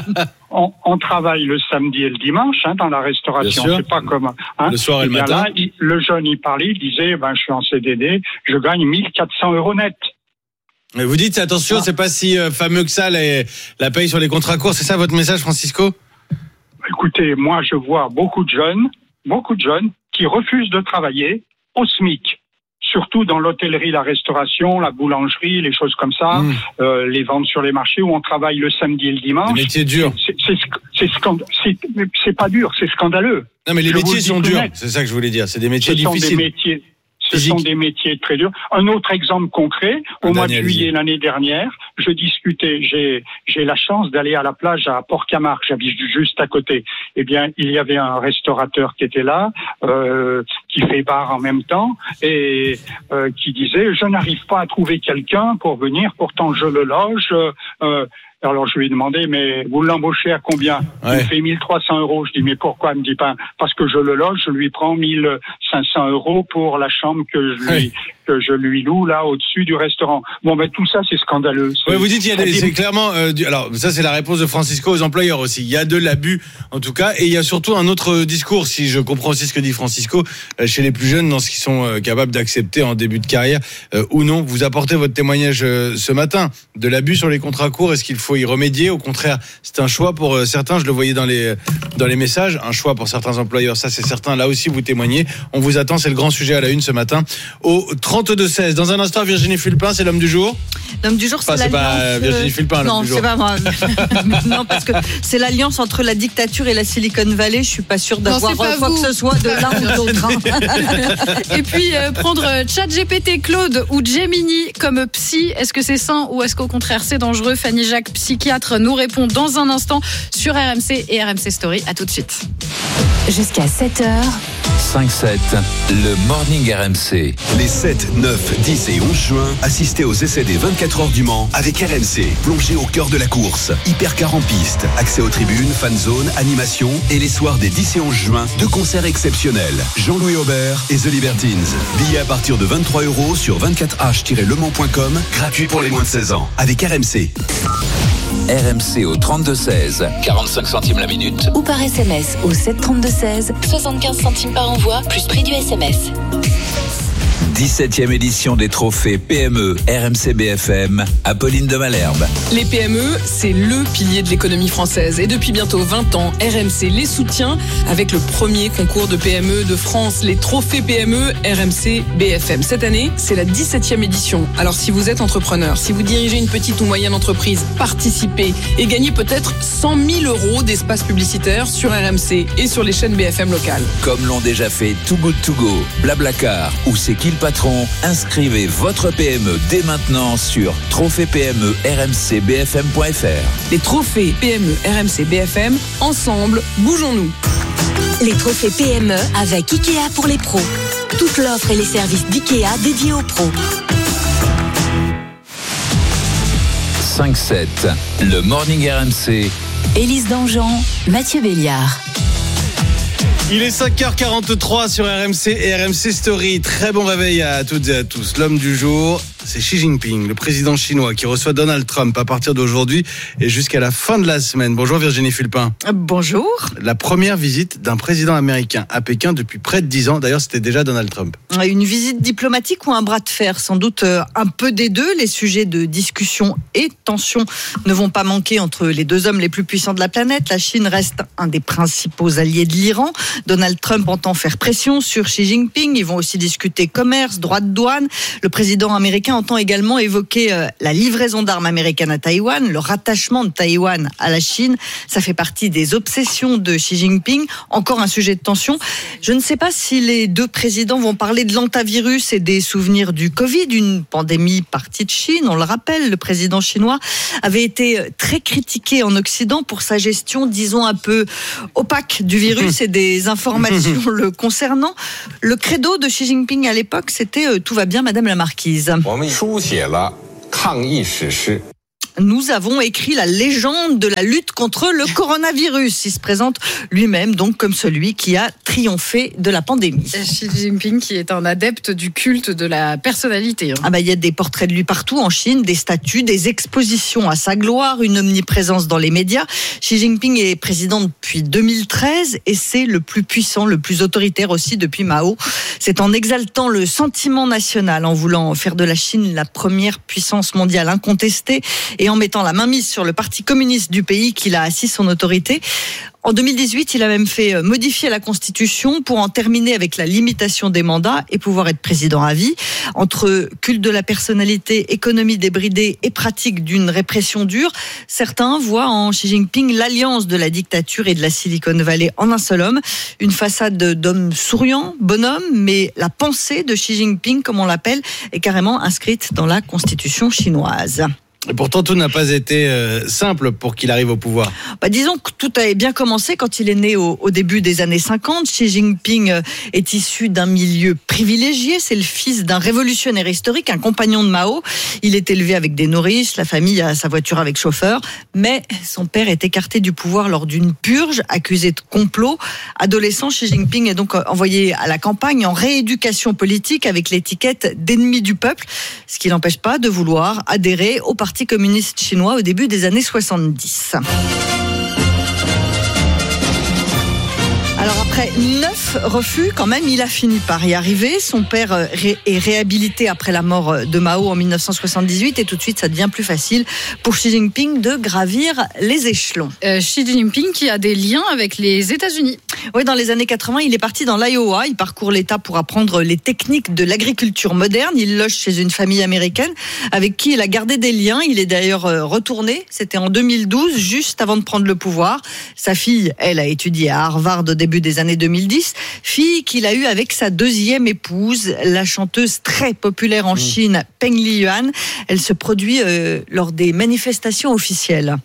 On, on travaille le samedi et le dimanche hein, dans la restauration. C'est pas comme hein. Le soir et, et le matin. Là, il, le jeune il parlait, il disait ben je suis en C D D, je gagne mille quatre cents euros net. Mais vous dites attention, ah. c'est pas si euh, fameux que ça les, la paye sur les contrats courts. C'est ça votre message, Francisco? Écoutez, moi je vois beaucoup de jeunes, beaucoup de jeunes qui refusent de travailler au SMIC. Surtout dans l'hôtellerie, la restauration, la boulangerie, les choses comme ça, mmh. euh, les ventes sur les marchés où on travaille le samedi et le dimanche. Les métiers durs. C'est, c'est, c'est, scand... c'est, c'est pas dur, c'est scandaleux. Non mais les je métiers sont durs, c'est ça que je voulais dire. C'est des métiers Ce difficiles. Sont des métiers... Ce sont des métiers très durs. Un autre exemple concret, au mois de juillet l'année dernière, je discutais, j'ai, j'ai la chance d'aller à la plage à Port-Camargue, j'habite juste à côté. Eh bien, il y avait un restaurateur qui était là, euh, qui fait bar en même temps, et euh, qui disait, je n'arrive pas à trouver quelqu'un pour venir, pourtant je le loge, euh, alors je lui ai demandé, mais vous l'embauchez à combien? Ouais. Il fait mille trois cents euros. Je dis, mais pourquoi? Il me dit, pas parce que je le loge, je lui prends mille cinq cents euros pour la chambre que je lui, ouais. que je lui loue là au-dessus du restaurant. Bon, ben tout ça c'est scandaleux. C'est, ouais, vous dites, il y a des, c'est clairement, euh, du, alors ça c'est la réponse de Francisco aux employeurs aussi. Il y a de l'abus en tout cas, et il y a surtout un autre discours, si je comprends aussi ce que dit Francisco, euh, chez les plus jeunes, dans ce qu'ils sont euh, capables d'accepter en début de carrière euh, ou non. Vous apportez votre témoignage euh, ce matin de l'abus sur les contrats courts. Est-ce qu'il faut y remédier? Au contraire, c'est un choix pour certains, je le voyais dans les, dans les messages, un choix pour certains employeurs, ça c'est certain. Là aussi vous témoignez, on vous attend, c'est le grand sujet à la une ce matin au trente-deux seize. Dans un instant, Virginie Fulpin, c'est l'homme du jour. L'homme du jour, c'est, enfin, c'est pas Virginie Fulpin, l'homme non, du jour. C'est pas moi. Non, parce que c'est l'alliance entre la dictature et la Silicon Valley. Je suis pas sûre d'avoir non, quoi vous. que ce soit de l'un ou de l'autre. Et puis euh, prendre ChatGPT, Claude ou Gemini comme psy, est-ce que c'est sain ou est-ce qu'au contraire c'est dangereux? Fanny Jacques, psychiatre, nous répond dans un instant sur R M C et R M C Story. À tout de suite. Jusqu'à sept heures. cinq sept, le Morning R M C. Les sept, neuf, dix et onze juin, assistez aux essais des vingt-quatre heures du Mans avec R M C. Plongez au cœur de la course. Hypercar en piste, accès aux tribunes, fan zone, animation et les soirs des dix et onze juin, deux concerts exceptionnels. Jean-Louis Aubert et The Libertines. Billets à partir de vingt-trois euros sur vingt-quatre h tiret le mans point com, gratuit pour les moins de seize ans. Avec R M C. R M C au trente-deux seize, quarante-cinq centimes la minute. Ou par S M S au sept trente-deux seize, soixante-quinze centimes par envoi, plus prix du S M S. dix-septième édition des trophées P M E R M C B F M, Apolline de Malherbe. Les P M E, c'est le pilier de l'économie française. Et depuis bientôt vingt ans, R M C les soutient avec le premier concours de P M E de France, les trophées P M E R M C B F M. Cette année, c'est la dix-septième édition. Alors si vous êtes entrepreneur, si vous dirigez une petite ou moyenne entreprise, participez et gagnez peut-être cent mille euros d'espace publicitaire sur R M C et sur les chaînes B F M locales. Comme l'ont déjà fait Too Good To Go, Blablacar ou C'est qui le patron, inscrivez votre P M E dès maintenant sur trophée P M E R M C B F M point F R. Les trophées P M E R M C B F M, ensemble, bougeons-nous. Les trophées P M E avec Ikea pour les pros. Toute l'offre et les services d'Ikea dédiés aux pros. cinq sept, le Morning R M C. Élise Dangean, Mathieu Béliard. Il est cinq heures quarante-trois sur R M C et R M C Story. Très bon réveil à toutes et à tous. L'homme du jour, c'est Xi Jinping, le président chinois qui reçoit Donald Trump à partir d'aujourd'hui et jusqu'à la fin de la semaine. Bonjour Virginie Fulpin. Bonjour. La première visite d'un président américain à Pékin depuis près de dix ans. D'ailleurs, c'était déjà Donald Trump. Une visite diplomatique ou un bras de fer? Sans doute un peu des deux. Les sujets de discussion et de tension ne vont pas manquer entre les deux hommes les plus puissants de la planète. La Chine reste un des principaux alliés de l'Iran. Donald Trump entend faire pression sur Xi Jinping. Ils vont aussi discuter commerce, droits de douane. Le président américain entend également évoquer euh, la livraison d'armes américaines à Taïwan, le rattachement de Taïwan à la Chine. Ça fait partie des obsessions de Xi Jinping. Encore un sujet de tension. Je ne sais pas si les deux présidents vont parler de l'antavirus et des souvenirs du Covid, une pandémie partie de Chine. On le rappelle, le président chinois avait été très critiqué en Occident pour sa gestion, disons, un peu opaque du virus et des informations le concernant. Le credo de Xi Jinping à l'époque, c'était euh, « Tout va bien, Madame la Marquise ». Nous avons écrit la légende de la lutte contre le coronavirus. Il se présente lui-même donc comme celui qui a triomphé de la pandémie. Xi Jinping qui est un adepte du culte de la personnalité. Ah bah, il y a des portraits de lui partout en Chine, des statues, des expositions à sa gloire, une omniprésence dans les médias. Xi Jinping est président depuis deux mille treize et c'est le plus puissant, le plus autoritaire aussi depuis Mao. C'est en exaltant le sentiment national, en voulant faire de la Chine la première puissance mondiale incontestée et en mettant la mainmise sur le parti communiste du pays qu'il a assis son autorité. En deux mille dix-huit, il a même fait modifier la Constitution pour en terminer avec la limitation des mandats et pouvoir être président à vie. Entre culte de la personnalité, économie débridée et pratique d'une répression dure, certains voient en Xi Jinping l'alliance de la dictature et de la Silicon Valley en un seul homme. Une façade d'homme souriant, bonhomme, mais la pensée de Xi Jinping, comme on l'appelle, est carrément inscrite dans la Constitution chinoise. Et pourtant, tout n'a pas été euh, simple pour qu'il arrive au pouvoir. Bah, disons que tout avait bien commencé quand il est né au, au début des années cinquante. Xi Jinping est issu d'un milieu privilégié. C'est le fils d'un révolutionnaire historique, un compagnon de Mao. Il est élevé avec des nourrices, la famille a sa voiture avec chauffeur. Mais son père est écarté du pouvoir lors d'une purge, accusé de complot. Adolescent, Xi Jinping est donc envoyé à la campagne en rééducation politique avec l'étiquette d'ennemi du peuple, ce qui n'empêche pas de vouloir adhérer au Parti communiste chinois au début des années soixante-dix. Alors après neuf refus, quand même, il a fini par y arriver. Son père est réhabilité après la mort de Mao en mille neuf cent soixante-dix-huit et tout de suite, ça devient plus facile pour Xi Jinping de gravir les échelons. Euh, Xi Jinping qui a des liens avec les États-Unis. Oui, dans les années quatre-vingts, il est parti dans l'Iowa. Il parcourt l'État pour apprendre les techniques de l'agriculture moderne. Il loge chez une famille américaine avec qui il a gardé des liens. Il est d'ailleurs retourné. C'était en deux mille douze, juste avant de prendre le pouvoir. Sa fille, elle, a étudié à Harvard au début des années deux mille dix. Fille qu'il a eue avec sa deuxième épouse, la chanteuse très populaire en mmh. Chine, Peng Liyuan. Elle se produit euh, lors des manifestations officielles.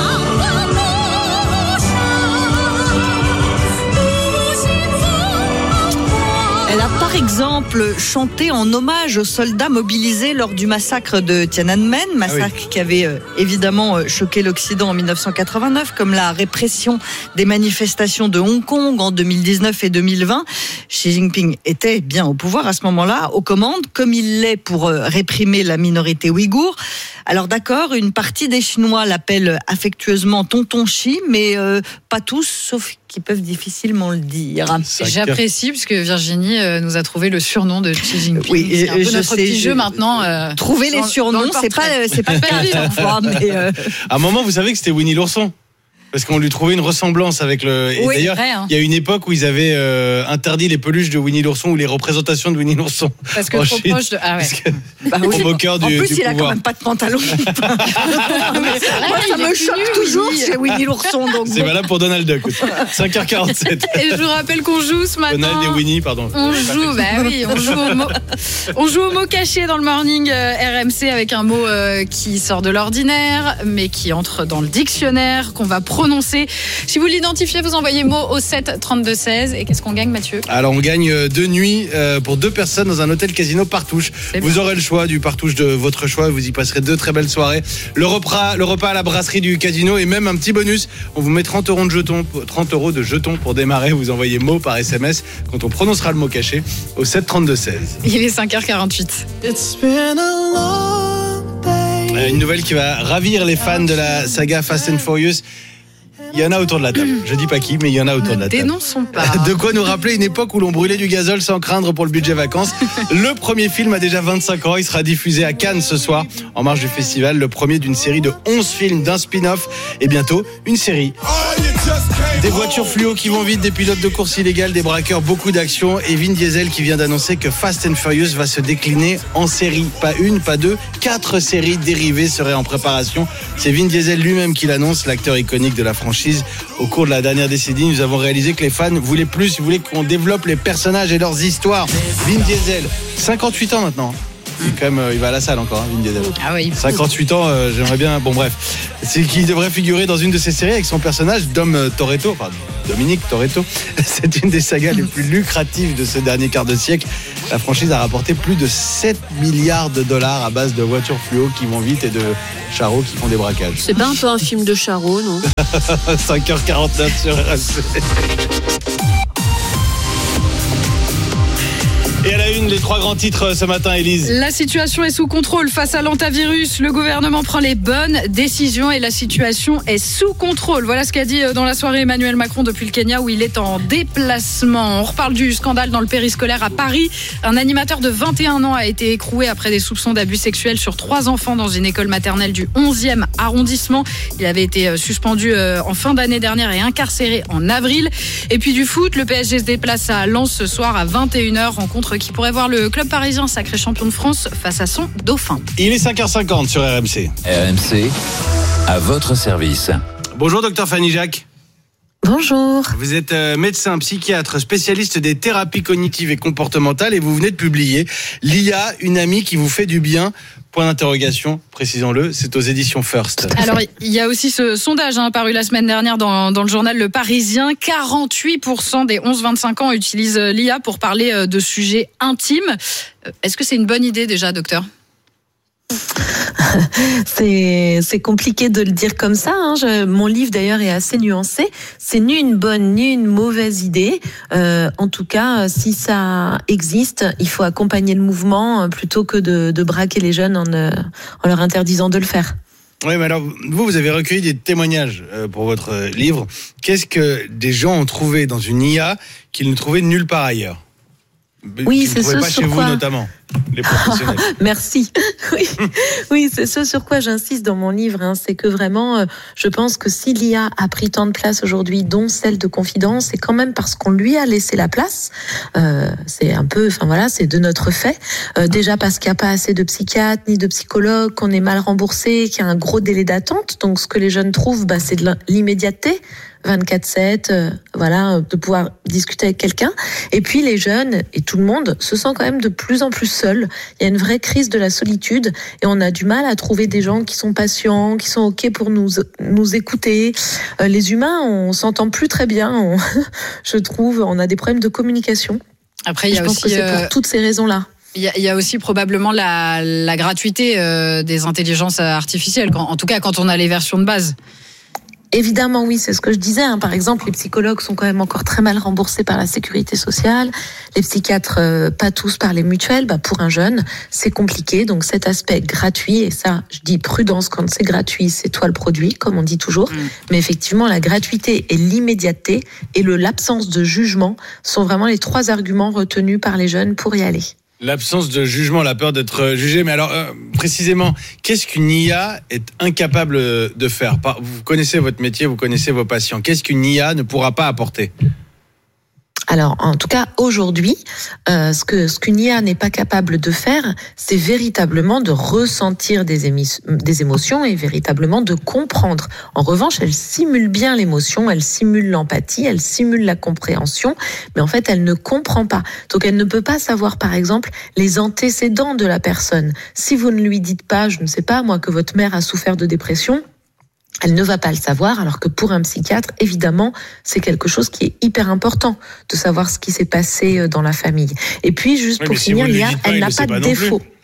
Elle a par exemple chanté en hommage aux soldats mobilisés lors du massacre de Tiananmen, massacre ah oui. qui avait euh, évidemment euh, choqué l'Occident en mille neuf cent quatre-vingt-neuf, comme la répression des manifestations de Hong Kong en deux mille dix-neuf et deux mille vingt. Xi Jinping était bien au pouvoir à ce moment-là, aux commandes, comme il l'est pour euh, réprimer la minorité ouïghour. Alors d'accord, une partie des Chinois l'appellent affectueusement Tonton Xi, mais euh, pas tous, sauf qu'ils peuvent difficilement le dire. J'apprécie, parce que Virginie euh, nous a trouvé le surnom de Xi Jinping. Oui, c'est un peu je notre sais, petit je... jeu maintenant. Euh, Trouver les dans, surnoms, dans c'est pas, c'est pas le cas chaque fois. Mais euh... À un moment, vous savez que c'était Winnie l'ourson. Parce qu'on lui trouvait une ressemblance avec le. Et oui, d'ailleurs, vrai, hein. il y a une époque où ils avaient euh, interdit les peluches de Winnie l'ourson ou les représentations de Winnie l'ourson. Parce que trop Chine. Proche de. Ah ouais. Bah oui. Au cœur du, en plus, du il pouvoir. a quand même pas de pantalon. Moi, ça me choque toujours chez Winnie l'ourson. Donc c'est bon. valable pour Donald Duck aussi. cinq heures quarante-sept. Et je vous rappelle qu'on joue ce matin. Donald et Winnie, pardon. On joue, bah oui, on joue au mot, on joue au mot caché dans le morning euh, R M C avec un mot euh, qui sort de l'ordinaire, mais qui entre dans le dictionnaire, qu'on va prononcer. Si vous l'identifiez, vous envoyez mot au sept trente-deux seize. Et qu'est-ce qu'on gagne, Mathieu ? Alors, on gagne deux nuits euh, pour deux personnes dans un hôtel casino Partouche. C'est vous bien. Aurez le choix du Partouche de votre choix. Vous y passerez deux très belles soirées. Le repas, le repas à la brasserie du casino et même un petit bonus. On vous met trente euros de jetons, trente euros de jetons pour démarrer. Vous envoyez mot par S M S quand on prononcera le mot caché au sept trente-deux seize. Il est cinq heures quarante-huit. It's been a long day. Une nouvelle qui va ravir les fans de la saga Fast and Furious. Il y en a autour de la table. Je dis pas qui, mais il y en a autour ne de la table. Dénonçons pas. De quoi nous rappeler une époque où l'on brûlait du gazole sans craindre pour le budget vacances. Le premier film a déjà vingt-cinq ans. Il sera diffusé à Cannes ce soir, en marge du festival. Le premier d'une série de onze films d'un spin-off. Et bientôt, une série. Des voitures fluo qui vont vite, des pilotes de course illégales, des braqueurs, beaucoup d'actions. Et Vin Diesel qui vient d'annoncer que Fast and Furious va se décliner en série. Pas une, pas deux, quatre séries dérivées seraient en préparation. C'est Vin Diesel lui-même qui l'annonce, l'acteur iconique de la franchise. Au cours de la dernière décennie, nous avons réalisé que les fans voulaient plus, ils voulaient qu'on développe les personnages et leurs histoires. Vin Diesel, cinquante-huit ans maintenant. Il, quand même, il va à la salle encore, hein, Vin Diesel. Ah oui. cinquante-huit ans, euh, j'aimerais bien. Bon, bref. C'est qu'il devrait figurer dans une de ces séries avec son personnage, Dom Toretto, enfin Dominique Toretto. C'est une des sagas les plus lucratives de ce dernier quart de siècle. La franchise a rapporté plus de sept milliards de dollars à base de voitures fluo qui vont vite et de charros qui font des braquages. C'est pas un peu un film de charros, non? cinq heures quarante-neuf sur R M C. Et à la une, les trois grands titres ce matin, Élise. La situation est sous contrôle face à l'antavirus. Le gouvernement prend les bonnes décisions et la situation est sous contrôle. Voilà ce qu'a dit dans la soirée Emmanuel Macron depuis le Kenya où il est en déplacement. On reparle du scandale dans le périscolaire à Paris. Un animateur de vingt et un ans a été écroué après des soupçons d'abus sexuels sur trois enfants dans une école maternelle du onzième arrondissement. Il avait été suspendu en fin d'année dernière et incarcéré en avril. Et puis du foot, le P S G se déplace à Lens ce soir à vingt et une heures. Rencontre qui pourrait voir le club parisien sacré champion de France face à son dauphin. Il est cinq heures cinquante sur R M C. R M C, à votre service. Bonjour docteur Fanny Jacques. Bonjour. Vous êtes médecin, psychiatre, spécialiste des thérapies cognitives et comportementales et vous venez de publier l'I A, une amie qui vous fait du bien. Point d'interrogation, précisons-le, c'est aux éditions First. Alors, il y a aussi ce sondage hein, paru la semaine dernière dans, dans le journal Le Parisien. quarante-huit pour cent des onze vingt-cinq ans utilisent l'I A pour parler de sujets intimes. Est-ce que c'est une bonne idée déjà, docteur ? C'est, c'est compliqué de le dire comme ça. Hein. Je, mon livre d'ailleurs est assez nuancé. C'est ni une bonne ni une mauvaise idée. Euh, en tout cas, si ça existe, il faut accompagner le mouvement plutôt que de, de braquer les jeunes en, euh, en leur interdisant de le faire. Oui, mais alors, vous, vous avez recueilli des témoignages pour votre livre. Qu'est-ce que des gens ont trouvé dans une I A qu'ils ne trouvaient nulle part ailleurs ? Oui, c'est ce pas sur chez quoi... vous notamment, les professionnels. Merci. Oui, oui, c'est ce sur quoi j'insiste dans mon livre. Hein. C'est que vraiment, euh, je pense que si l'I A a pris tant de place aujourd'hui, dont celle de confidence, c'est quand même parce qu'on lui a laissé la place. Euh, c'est un peu, enfin voilà, c'est de notre fait. Euh, déjà parce qu'il n'y a pas assez de psychiatres ni de psychologues, qu'on est mal remboursé, qu'il y a un gros délai d'attente. Donc ce que les jeunes trouvent, bah, c'est de l'immédiateté. vingt-quatre sept, euh, voilà, de pouvoir discuter avec quelqu'un. Et puis les jeunes et tout le monde se sent quand même de plus en plus seuls. Il y a une vraie crise de la solitude et on a du mal à trouver des gens qui sont patients, qui sont ok pour nous nous écouter. Euh, les humains, on s'entend plus très bien. On, je trouve, on a des problèmes de communication. Après, il y a je aussi pense que c'est pour euh... toutes ces raisons-là. Il y, a, il y a aussi probablement la, la gratuité euh, des intelligences artificielles, quand, en tout cas quand on a les versions de base. Évidemment, oui, c'est ce que je disais. Hein. Par exemple, les psychologues sont quand même encore très mal remboursés par la sécurité sociale. Les psychiatres, euh, pas tous par les mutuelles. Bah, pour un jeune, c'est compliqué. Donc cet aspect gratuit, et ça, je dis prudence, quand c'est gratuit, c'est toi le produit, comme on dit toujours. Mmh. Mais effectivement, la gratuité et l'immédiateté et le, l'absence de jugement sont vraiment les trois arguments retenus par les jeunes pour y aller. L'absence de jugement, la peur d'être jugé. Mais alors, euh, précisément, qu'est-ce qu'une I A est incapable de faire ? Vous connaissez votre métier, vous connaissez vos patients. Qu'est-ce qu'une I A ne pourra pas apporter ? Alors, en tout cas, aujourd'hui, euh, ce que ce qu'une I A n'est pas capable de faire, c'est véritablement de ressentir des, émis, des émotions et véritablement de comprendre. En revanche, elle simule bien l'émotion, elle simule l'empathie, elle simule la compréhension, mais en fait, elle ne comprend pas. Donc, elle ne peut pas savoir, par exemple, les antécédents de la personne. Si vous ne lui dites pas, je ne sais pas, moi, que votre mère a souffert de dépression, elle ne va pas le savoir, alors que pour un psychiatre, évidemment, c'est quelque chose qui est hyper important, de savoir ce qui s'est passé dans la famille. Et puis, juste oui, pour finir, si l'I A, elle n'a pas de défaut. Plus.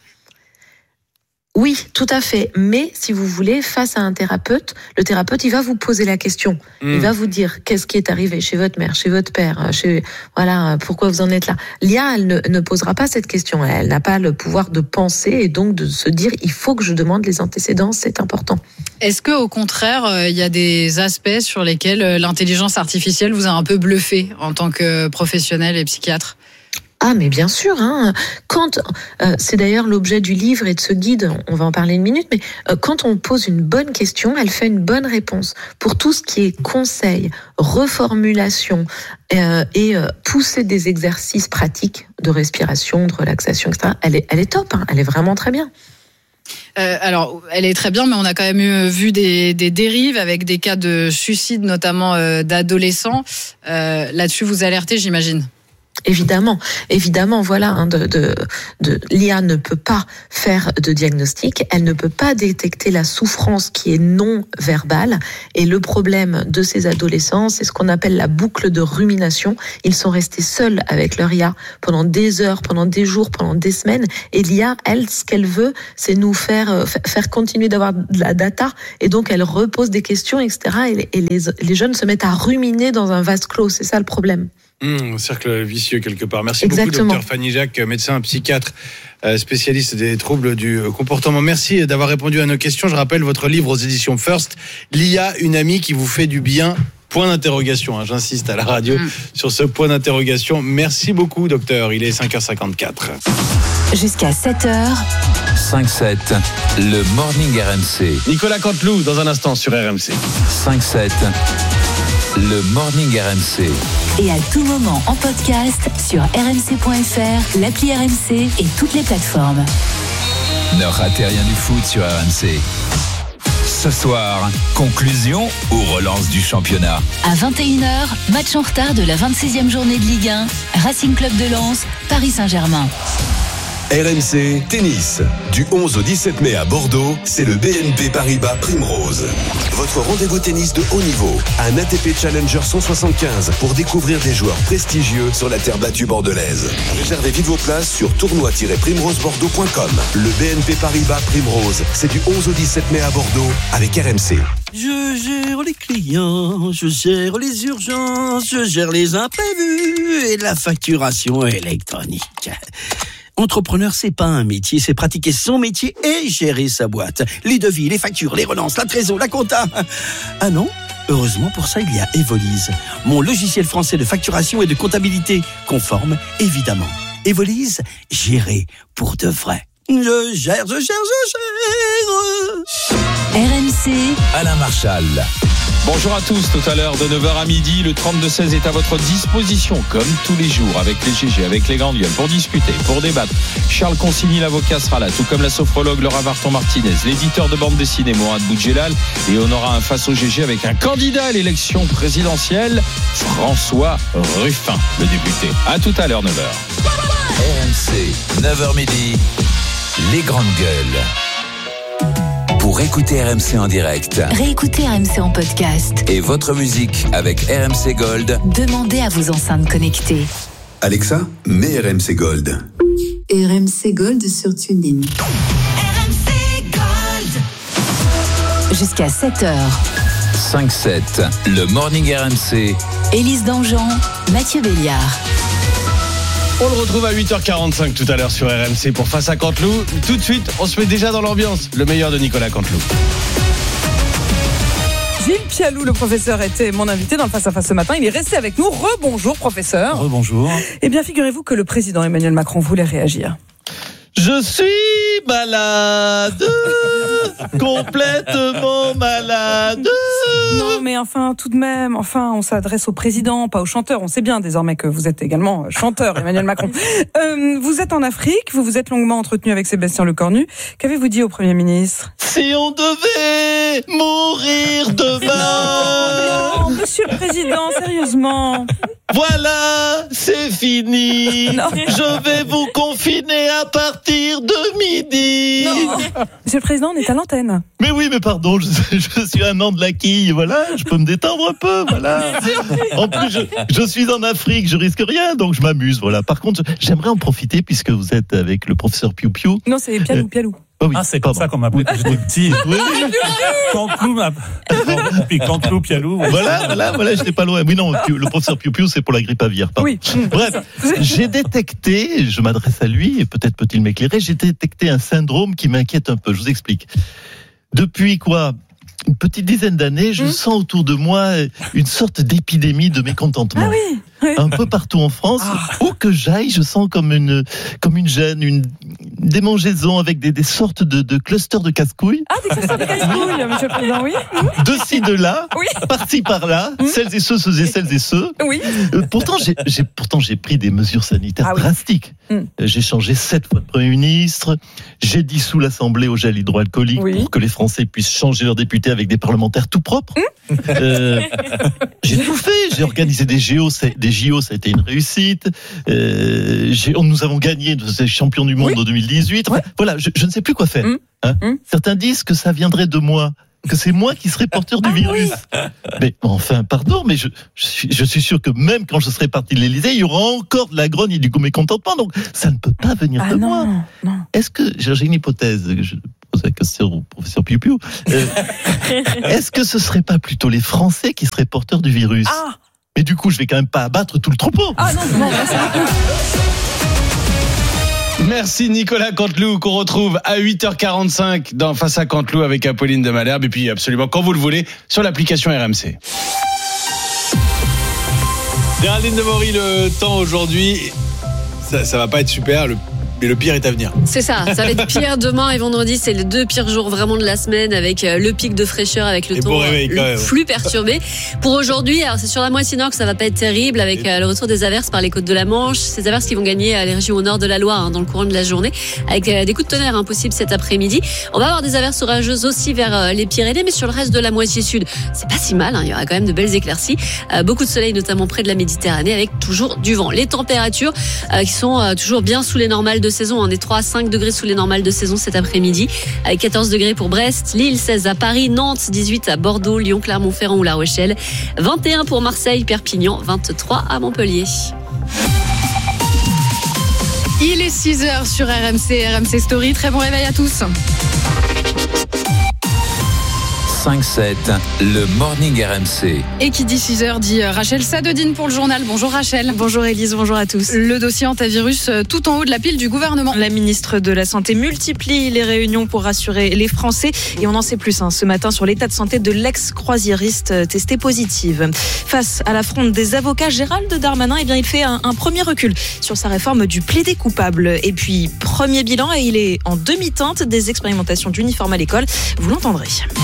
Oui, tout à fait. Mais si vous voulez, face à un thérapeute, le thérapeute, il va vous poser la question. Mmh. Il va vous dire qu'est-ce qui est arrivé chez votre mère, chez votre père, chez voilà, pourquoi vous en êtes là. L'I A, elle ne, ne posera pas cette question. Elle n'a pas le pouvoir de penser et donc de se dire il faut que je demande les antécédents, c'est important. Est-ce que au contraire, il y a des aspects sur lesquels l'intelligence artificielle vous a un peu bluffé en tant que professionnel et psychiatre ? Ah, mais bien sûr. Hein. Quand euh, c'est d'ailleurs l'objet du livre et de ce guide, on va en parler une minute, mais euh, quand on pose une bonne question, elle fait une bonne réponse. Pour tout ce qui est conseil, reformulation euh, et euh, pousser des exercices pratiques de respiration, de relaxation, et cetera, elle est, elle est top, hein, elle est vraiment très bien. Euh, alors, elle est très bien, mais on a quand même eu, vu des, des dérives avec des cas de suicide, notamment euh, d'adolescents. Euh, là-dessus, vous alertez, j'imagine. Évidemment, évidemment, voilà, hein, de, de, de, l'I A ne peut pas faire de diagnostic, elle ne peut pas détecter la souffrance qui est non verbale. Et le problème de ces adolescents, c'est ce qu'on appelle la boucle de rumination. Ils sont restés seuls avec leur I A pendant des heures, pendant des jours, pendant des semaines. Et l'I A, elle, ce qu'elle veut, c'est nous faire faire continuer d'avoir de la data. Et donc, elle repose des questions, et cetera. Et les, et les, les jeunes se mettent à ruminer dans un vase clos. C'est ça le problème. Mmh, un cercle vicieux quelque part. Merci Exactement. beaucoup, docteur Fanny Jacques, médecin psychiatre, spécialiste des troubles du comportement. Merci d'avoir répondu à nos questions. Je rappelle votre livre aux éditions First, l'I A, une amie qui vous fait du bien. Point d'interrogation, hein, j'insiste à la radio mmh. sur ce point d'interrogation. Merci beaucoup, docteur. Il est cinq heures cinquante-quatre. Jusqu'à sept heures. cinq sept, le Morning R M C. Nicolas Canteloup, dans un instant sur R M C. cinq sept, le Morning R M C. Et à tout moment en podcast sur r m c point f r, l'appli R M C et toutes les plateformes. Ne ratez rien du foot sur R M C. Ce soir, conclusion ou relance du championnat. À vingt et une heures, match en retard de la vingt-sixième journée de Ligue un, Racing Club de Lens, Paris Saint-Germain. R M C Tennis. Du onze au dix-sept mai à Bordeaux, c'est le B N P Paribas Primrose. Votre rendez-vous tennis de haut niveau. Un A T P Challenger cent soixante-quinze pour découvrir des joueurs prestigieux sur la terre battue bordelaise. Réservez vite vos places sur tournoi tiret primrose bordeaux point com. Le B N P Paribas Primrose, c'est du onze au dix-sept mai à Bordeaux avec R M C. Je gère les clients, je gère les urgences, je gère les imprévus et la facturation électronique. Entrepreneur, c'est pas un métier, c'est pratiquer son métier et gérer sa boîte. Les devis, les factures, les relances, la trésor, la compta. Ah non ? Heureusement, pour ça, il y a Evolise, mon logiciel français de facturation et de comptabilité, conforme, évidemment. Evolise, gérer pour de vrai. Je gère, je gère, je gère. R M C, Alain Marchal. Bonjour à tous, tout à l'heure de neuf heures à midi, le trente-deux seize est à votre disposition, comme tous les jours, avec les G G, avec les grandes gueules, pour discuter, pour débattre. Charles Consigny, l'avocat, sera là, tout comme la sophrologue Laura Varton-Martinez, l'éditeur de bande dessinée Mourad Boudjelal, et on aura un face au G G avec un candidat à l'élection présidentielle, François Ruffin, le député. À tout à l'heure, neuf heures. R M C, neuf heures midi, les grandes gueules. Pour écouter R M C en direct, réécoutez R M C en podcast et votre musique avec R M C Gold, demandez à vos enceintes connectées. Alexa, mets R M C Gold. R M C Gold sur TuneIn. R M C Gold. Jusqu'à sept heures. cinq sept, le Morning R M C. Élise Dangean, Mathieu Béliard. On le retrouve à huit heures quarante-cinq tout à l'heure sur R M C pour Face à Canteloup. Tout de suite, on se met déjà dans l'ambiance. Le meilleur de Nicolas Canteloup. Gilles Pialou, le professeur, était mon invité dans le Face à Face ce matin. Il est resté avec nous. Rebonjour, professeur. Rebonjour. Eh bien, figurez-vous que le président Emmanuel Macron voulait réagir. Je suis malade, complètement malade. Non, mais enfin, tout de même, enfin, on s'adresse au président, pas au chanteur. On sait bien désormais que vous êtes également chanteur, Emmanuel Macron. Euh, vous êtes en Afrique, vous vous êtes longuement entretenu avec Sébastien Lecornu. Qu'avez-vous dit au Premier ministre ? Si on devait mourir demain. Non, monsieur le président, sérieusement. Voilà, c'est fini. Non. Je vais vous confiner à partir de midi. Non. Monsieur le président, on est à l'antenne. Mais oui, mais pardon, je, je suis un an de la quille, voilà, je peux me détendre un peu, voilà. En plus, je, je suis en Afrique, je risque rien, donc je m'amuse, voilà. Par contre, j'aimerais en profiter, puisque vous êtes avec le professeur Piou Piou. Non, c'est Pialou, Pialou. Oh oui, ah, c'est comme ça qu'on m'appelait quand j'étais petit. Oui, Canteloup, puis Canteloup, Pialou. Voilà, voilà, voilà, j'étais pas loin. Oui, non, le professeur Piou Piou, c'est pour la grippe aviaire. Pardon. Oui. Bref, j'ai détecté, je m'adresse à lui, et peut-être peut-il m'éclairer, j'ai détecté un syndrome qui m'inquiète un peu. Je vous explique. Depuis quoi ? Une petite dizaine d'années, je mmh. sens autour de moi une sorte d'épidémie de mécontentement. Ah oui. un peu partout en France. Ah. Où que j'aille, je sens comme une, comme une gêne, une démangeaison avec des, des sortes de, de clusters de casse-couilles. Ah, des clusters de casse-couilles, monsieur le président, oui. De ci, de là, oui. Par-ci, par-là, mmh. celles et ceux, ceux et celles et ceux. Oui. Euh, pourtant, j'ai, j'ai, pourtant, j'ai pris des mesures sanitaires ah, oui. drastiques. Mmh. J'ai changé sept fois de Premier ministre. J'ai dissous l'Assemblée au gel hydroalcoolique oui. pour que les Français puissent changer leurs députés avec des parlementaires tout propres. Mmh. Euh, j'ai tout fait. J'ai organisé des J O, des J O, ça a été une réussite. Euh, j'ai, nous avons gagné, nous sommes champions du monde oui. en deux mille dix-huit. Enfin, ouais. Voilà, je, je ne sais plus quoi faire. Mmh. Hein mmh. Certains disent que ça viendrait de moi, que c'est moi qui serais porteur du ah, virus. Oui. Mais enfin, pardon, mais je, je, suis, je suis sûr que même quand je serai parti de l'Élysée, il y aura encore de la grogne et du mécontentement. Donc, ça ne peut pas venir ah, de non, moi. Non. Est-ce que, j'ai une hypothèse, je pose la question au professeur Piu Piu, euh, est-ce que ce ne serait pas plutôt les Français qui seraient porteurs du virus? Ah. Mais du coup, je vais quand même pas abattre tout le troupeau. Ah non, non, c'est Merci Nicolas Canteloup, qu'on retrouve à huit heures quarante-cinq dans Face à Canteloup avec Apolline de Malherbe, et puis absolument quand vous le voulez sur l'application R M C. Géraldine de Maury, le temps aujourd'hui, ça, ça va pas être super. Le Mais le pire est à venir. C'est ça, ça va être pire demain et vendredi, c'est les deux pires jours vraiment de la semaine avec le pic de fraîcheur, avec le et temps réveil, le flux perturbé. Pour aujourd'hui, alors c'est sur la moitié nord que ça va pas être terrible avec le retour des averses par les côtes de la Manche. Ces averses qui vont gagner les régions au nord de la Loire hein, dans le courant de la journée avec des coups de tonnerre hein, possibles cet après-midi. On va avoir des averses orageuses aussi vers les Pyrénées, mais sur le reste de la moitié sud, c'est pas si mal. Hein, il y aura quand même de belles éclaircies. Euh, beaucoup de soleil notamment près de la Méditerranée avec toujours du vent. Les températures euh, qui sont euh, toujours bien sous les normales de saison, hein, des trois à cinq degrés sous les normales de saison cet après-midi, avec quatorze degrés pour Brest, Lille seize à Paris, Nantes dix-huit à Bordeaux, Lyon, Clermont-Ferrand ou La Rochelle, vingt et un pour Marseille, Perpignan, vingt-trois à Montpellier. Il est six heures sur R M C, R M C Story, très bon réveil à tous. cinq sept, le Morning R M C. Et qui dit six heures dit Rachel Sadodine pour le journal. Bonjour Rachel. Bonjour Élise, bonjour à tous. Le dossier antivirus tout en haut de la pile du gouvernement. La ministre de la Santé multiplie les réunions pour rassurer les Français. Et on en sait plus hein, ce matin sur l'état de santé de l'ex-croisiériste testé positive. Face à la fronde des avocats, Gérald Darmanin, eh bien, il fait un, un premier recul sur sa réforme du plaider coupable. Et puis, premier bilan, et il est en demi-teinte des expérimentations d'uniforme à l'école. Vous l'entendrez.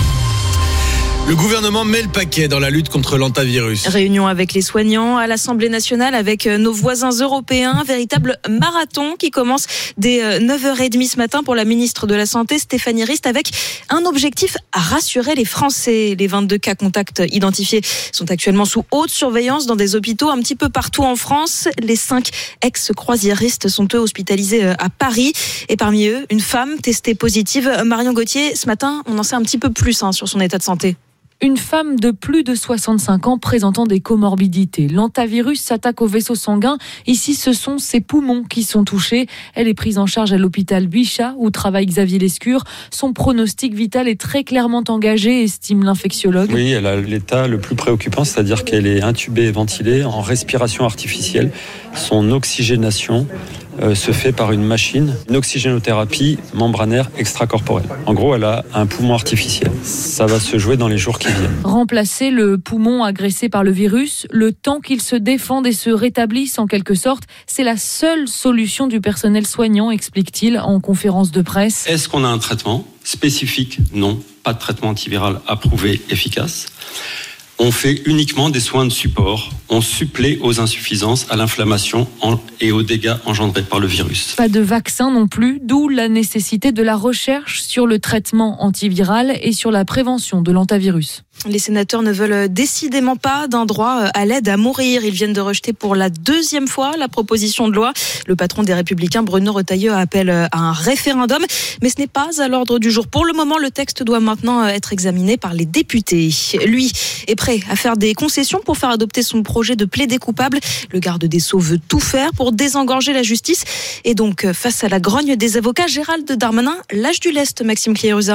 Le gouvernement met le paquet dans la lutte contre l'antivirus. Réunion avec les soignants à l'Assemblée nationale avec nos voisins européens. Véritable marathon qui commence dès neuf heures trente ce matin pour la ministre de la Santé, Stéphanie Rist, avec un objectif à rassurer les Français. Les vingt-deux cas contacts identifiés sont actuellement sous haute surveillance dans des hôpitaux un petit peu partout en France. Les cinq ex-croisiéristes sont eux hospitalisés à Paris. Et parmi eux, une femme testée positive. Marion Gauthier, ce matin, on en sait un petit peu plus hein, sur son état de santé. Une femme de plus de soixante-cinq ans présentant des comorbidités. L'antivirus s'attaque au vaisseau sanguin. Ici, ce sont ses poumons qui sont touchés. Elle est prise en charge à l'hôpital Bichat, où travaille Xavier Lescure. Son pronostic vital est très clairement engagé, estime l'infectiologue. Oui, elle a l'état le plus préoccupant, c'est-à-dire qu'elle est intubée et ventilée en respiration artificielle. Son oxygénation euh, se fait par une machine, une oxygénothérapie membranaire extracorporelle. En gros, elle a un poumon artificiel. Ça va se jouer dans les jours qui viennent. Remplacer le poumon agressé par le virus, le temps qu'il se défende et se rétablisse en quelque sorte, c'est la seule solution du personnel soignant, explique-t-il en conférence de presse. Est-ce qu'on a un traitement spécifique? Non, pas de traitement antiviral approuvé, efficace. On fait uniquement des soins de support. On supplée aux insuffisances, à l'inflammation et aux dégâts engendrés par le virus. Pas de vaccin non plus, d'où la nécessité de la recherche sur le traitement antiviral et sur la prévention de l'antivirus. Les sénateurs ne veulent décidément pas d'un droit à l'aide à mourir. Ils viennent de rejeter pour la deuxième fois la proposition de loi. Le patron des Républicains, Bruno Retailleau, appelle à un référendum. Mais ce n'est pas à l'ordre du jour. Pour le moment, le texte doit maintenant être examiné par les députés. Lui est prêt à faire des concessions pour faire adopter son projet de plaider coupable. Le garde des Sceaux veut tout faire pour désengorger la justice. Et donc, face à la grogne des avocats, Gérald Darmanin lâche du lest, Maxime Cléruza.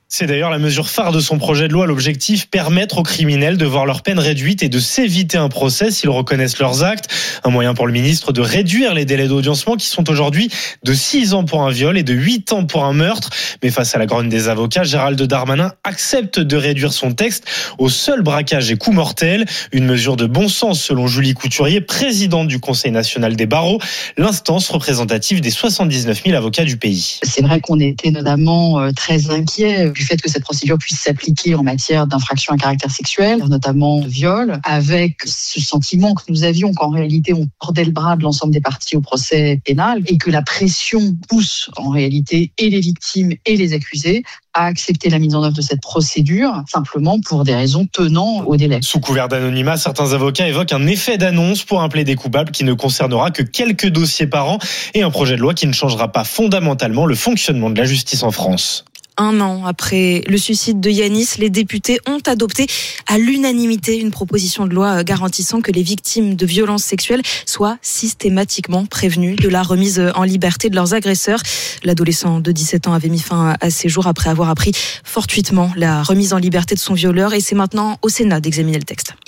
C'est d'ailleurs la mesure phare de son projet de loi. L'objectif, permettre aux criminels de voir leur peine réduite et de s'éviter un procès s'ils reconnaissent leurs actes. Un moyen pour le ministre de réduire les délais d'audiencement qui sont aujourd'hui de six ans pour un viol et de huit ans pour un meurtre. Mais face à la grogne des avocats, Gérald Darmanin accepte de réduire son texte au seul braquage et coup mortel. Une mesure de bon sens selon Julie Couturier, présidente du Conseil national des barreaux, l'instance représentative des soixante-dix-neuf mille avocats du pays. C'est vrai qu'on était notamment très inquiets du fait que cette procédure puisse s'appliquer en matière d'infraction à caractère sexuel, notamment de viol, avec ce sentiment que nous avions qu'en réalité on tordait le bras de l'ensemble des parties au procès pénal et que la pression pousse en réalité et les victimes et les accusés à accepter la mise en œuvre de cette procédure, simplement pour des raisons tenant au délai. Sous couvert d'anonymat, certains avocats évoquent un effet d'annonce pour un plaidé coupable qui ne concernera que quelques dossiers par an et un projet de loi qui ne changera pas fondamentalement le fonctionnement de la justice en France. Un an après le suicide de Yanis, les députés ont adopté à l'unanimité une proposition de loi garantissant que les victimes de violences sexuelles soient systématiquement prévenues de la remise en liberté de leurs agresseurs. L'adolescent de dix-sept ans avait mis fin à ses jours après avoir appris fortuitement la remise en liberté de son violeur et c'est maintenant au Sénat d'examiner le texte.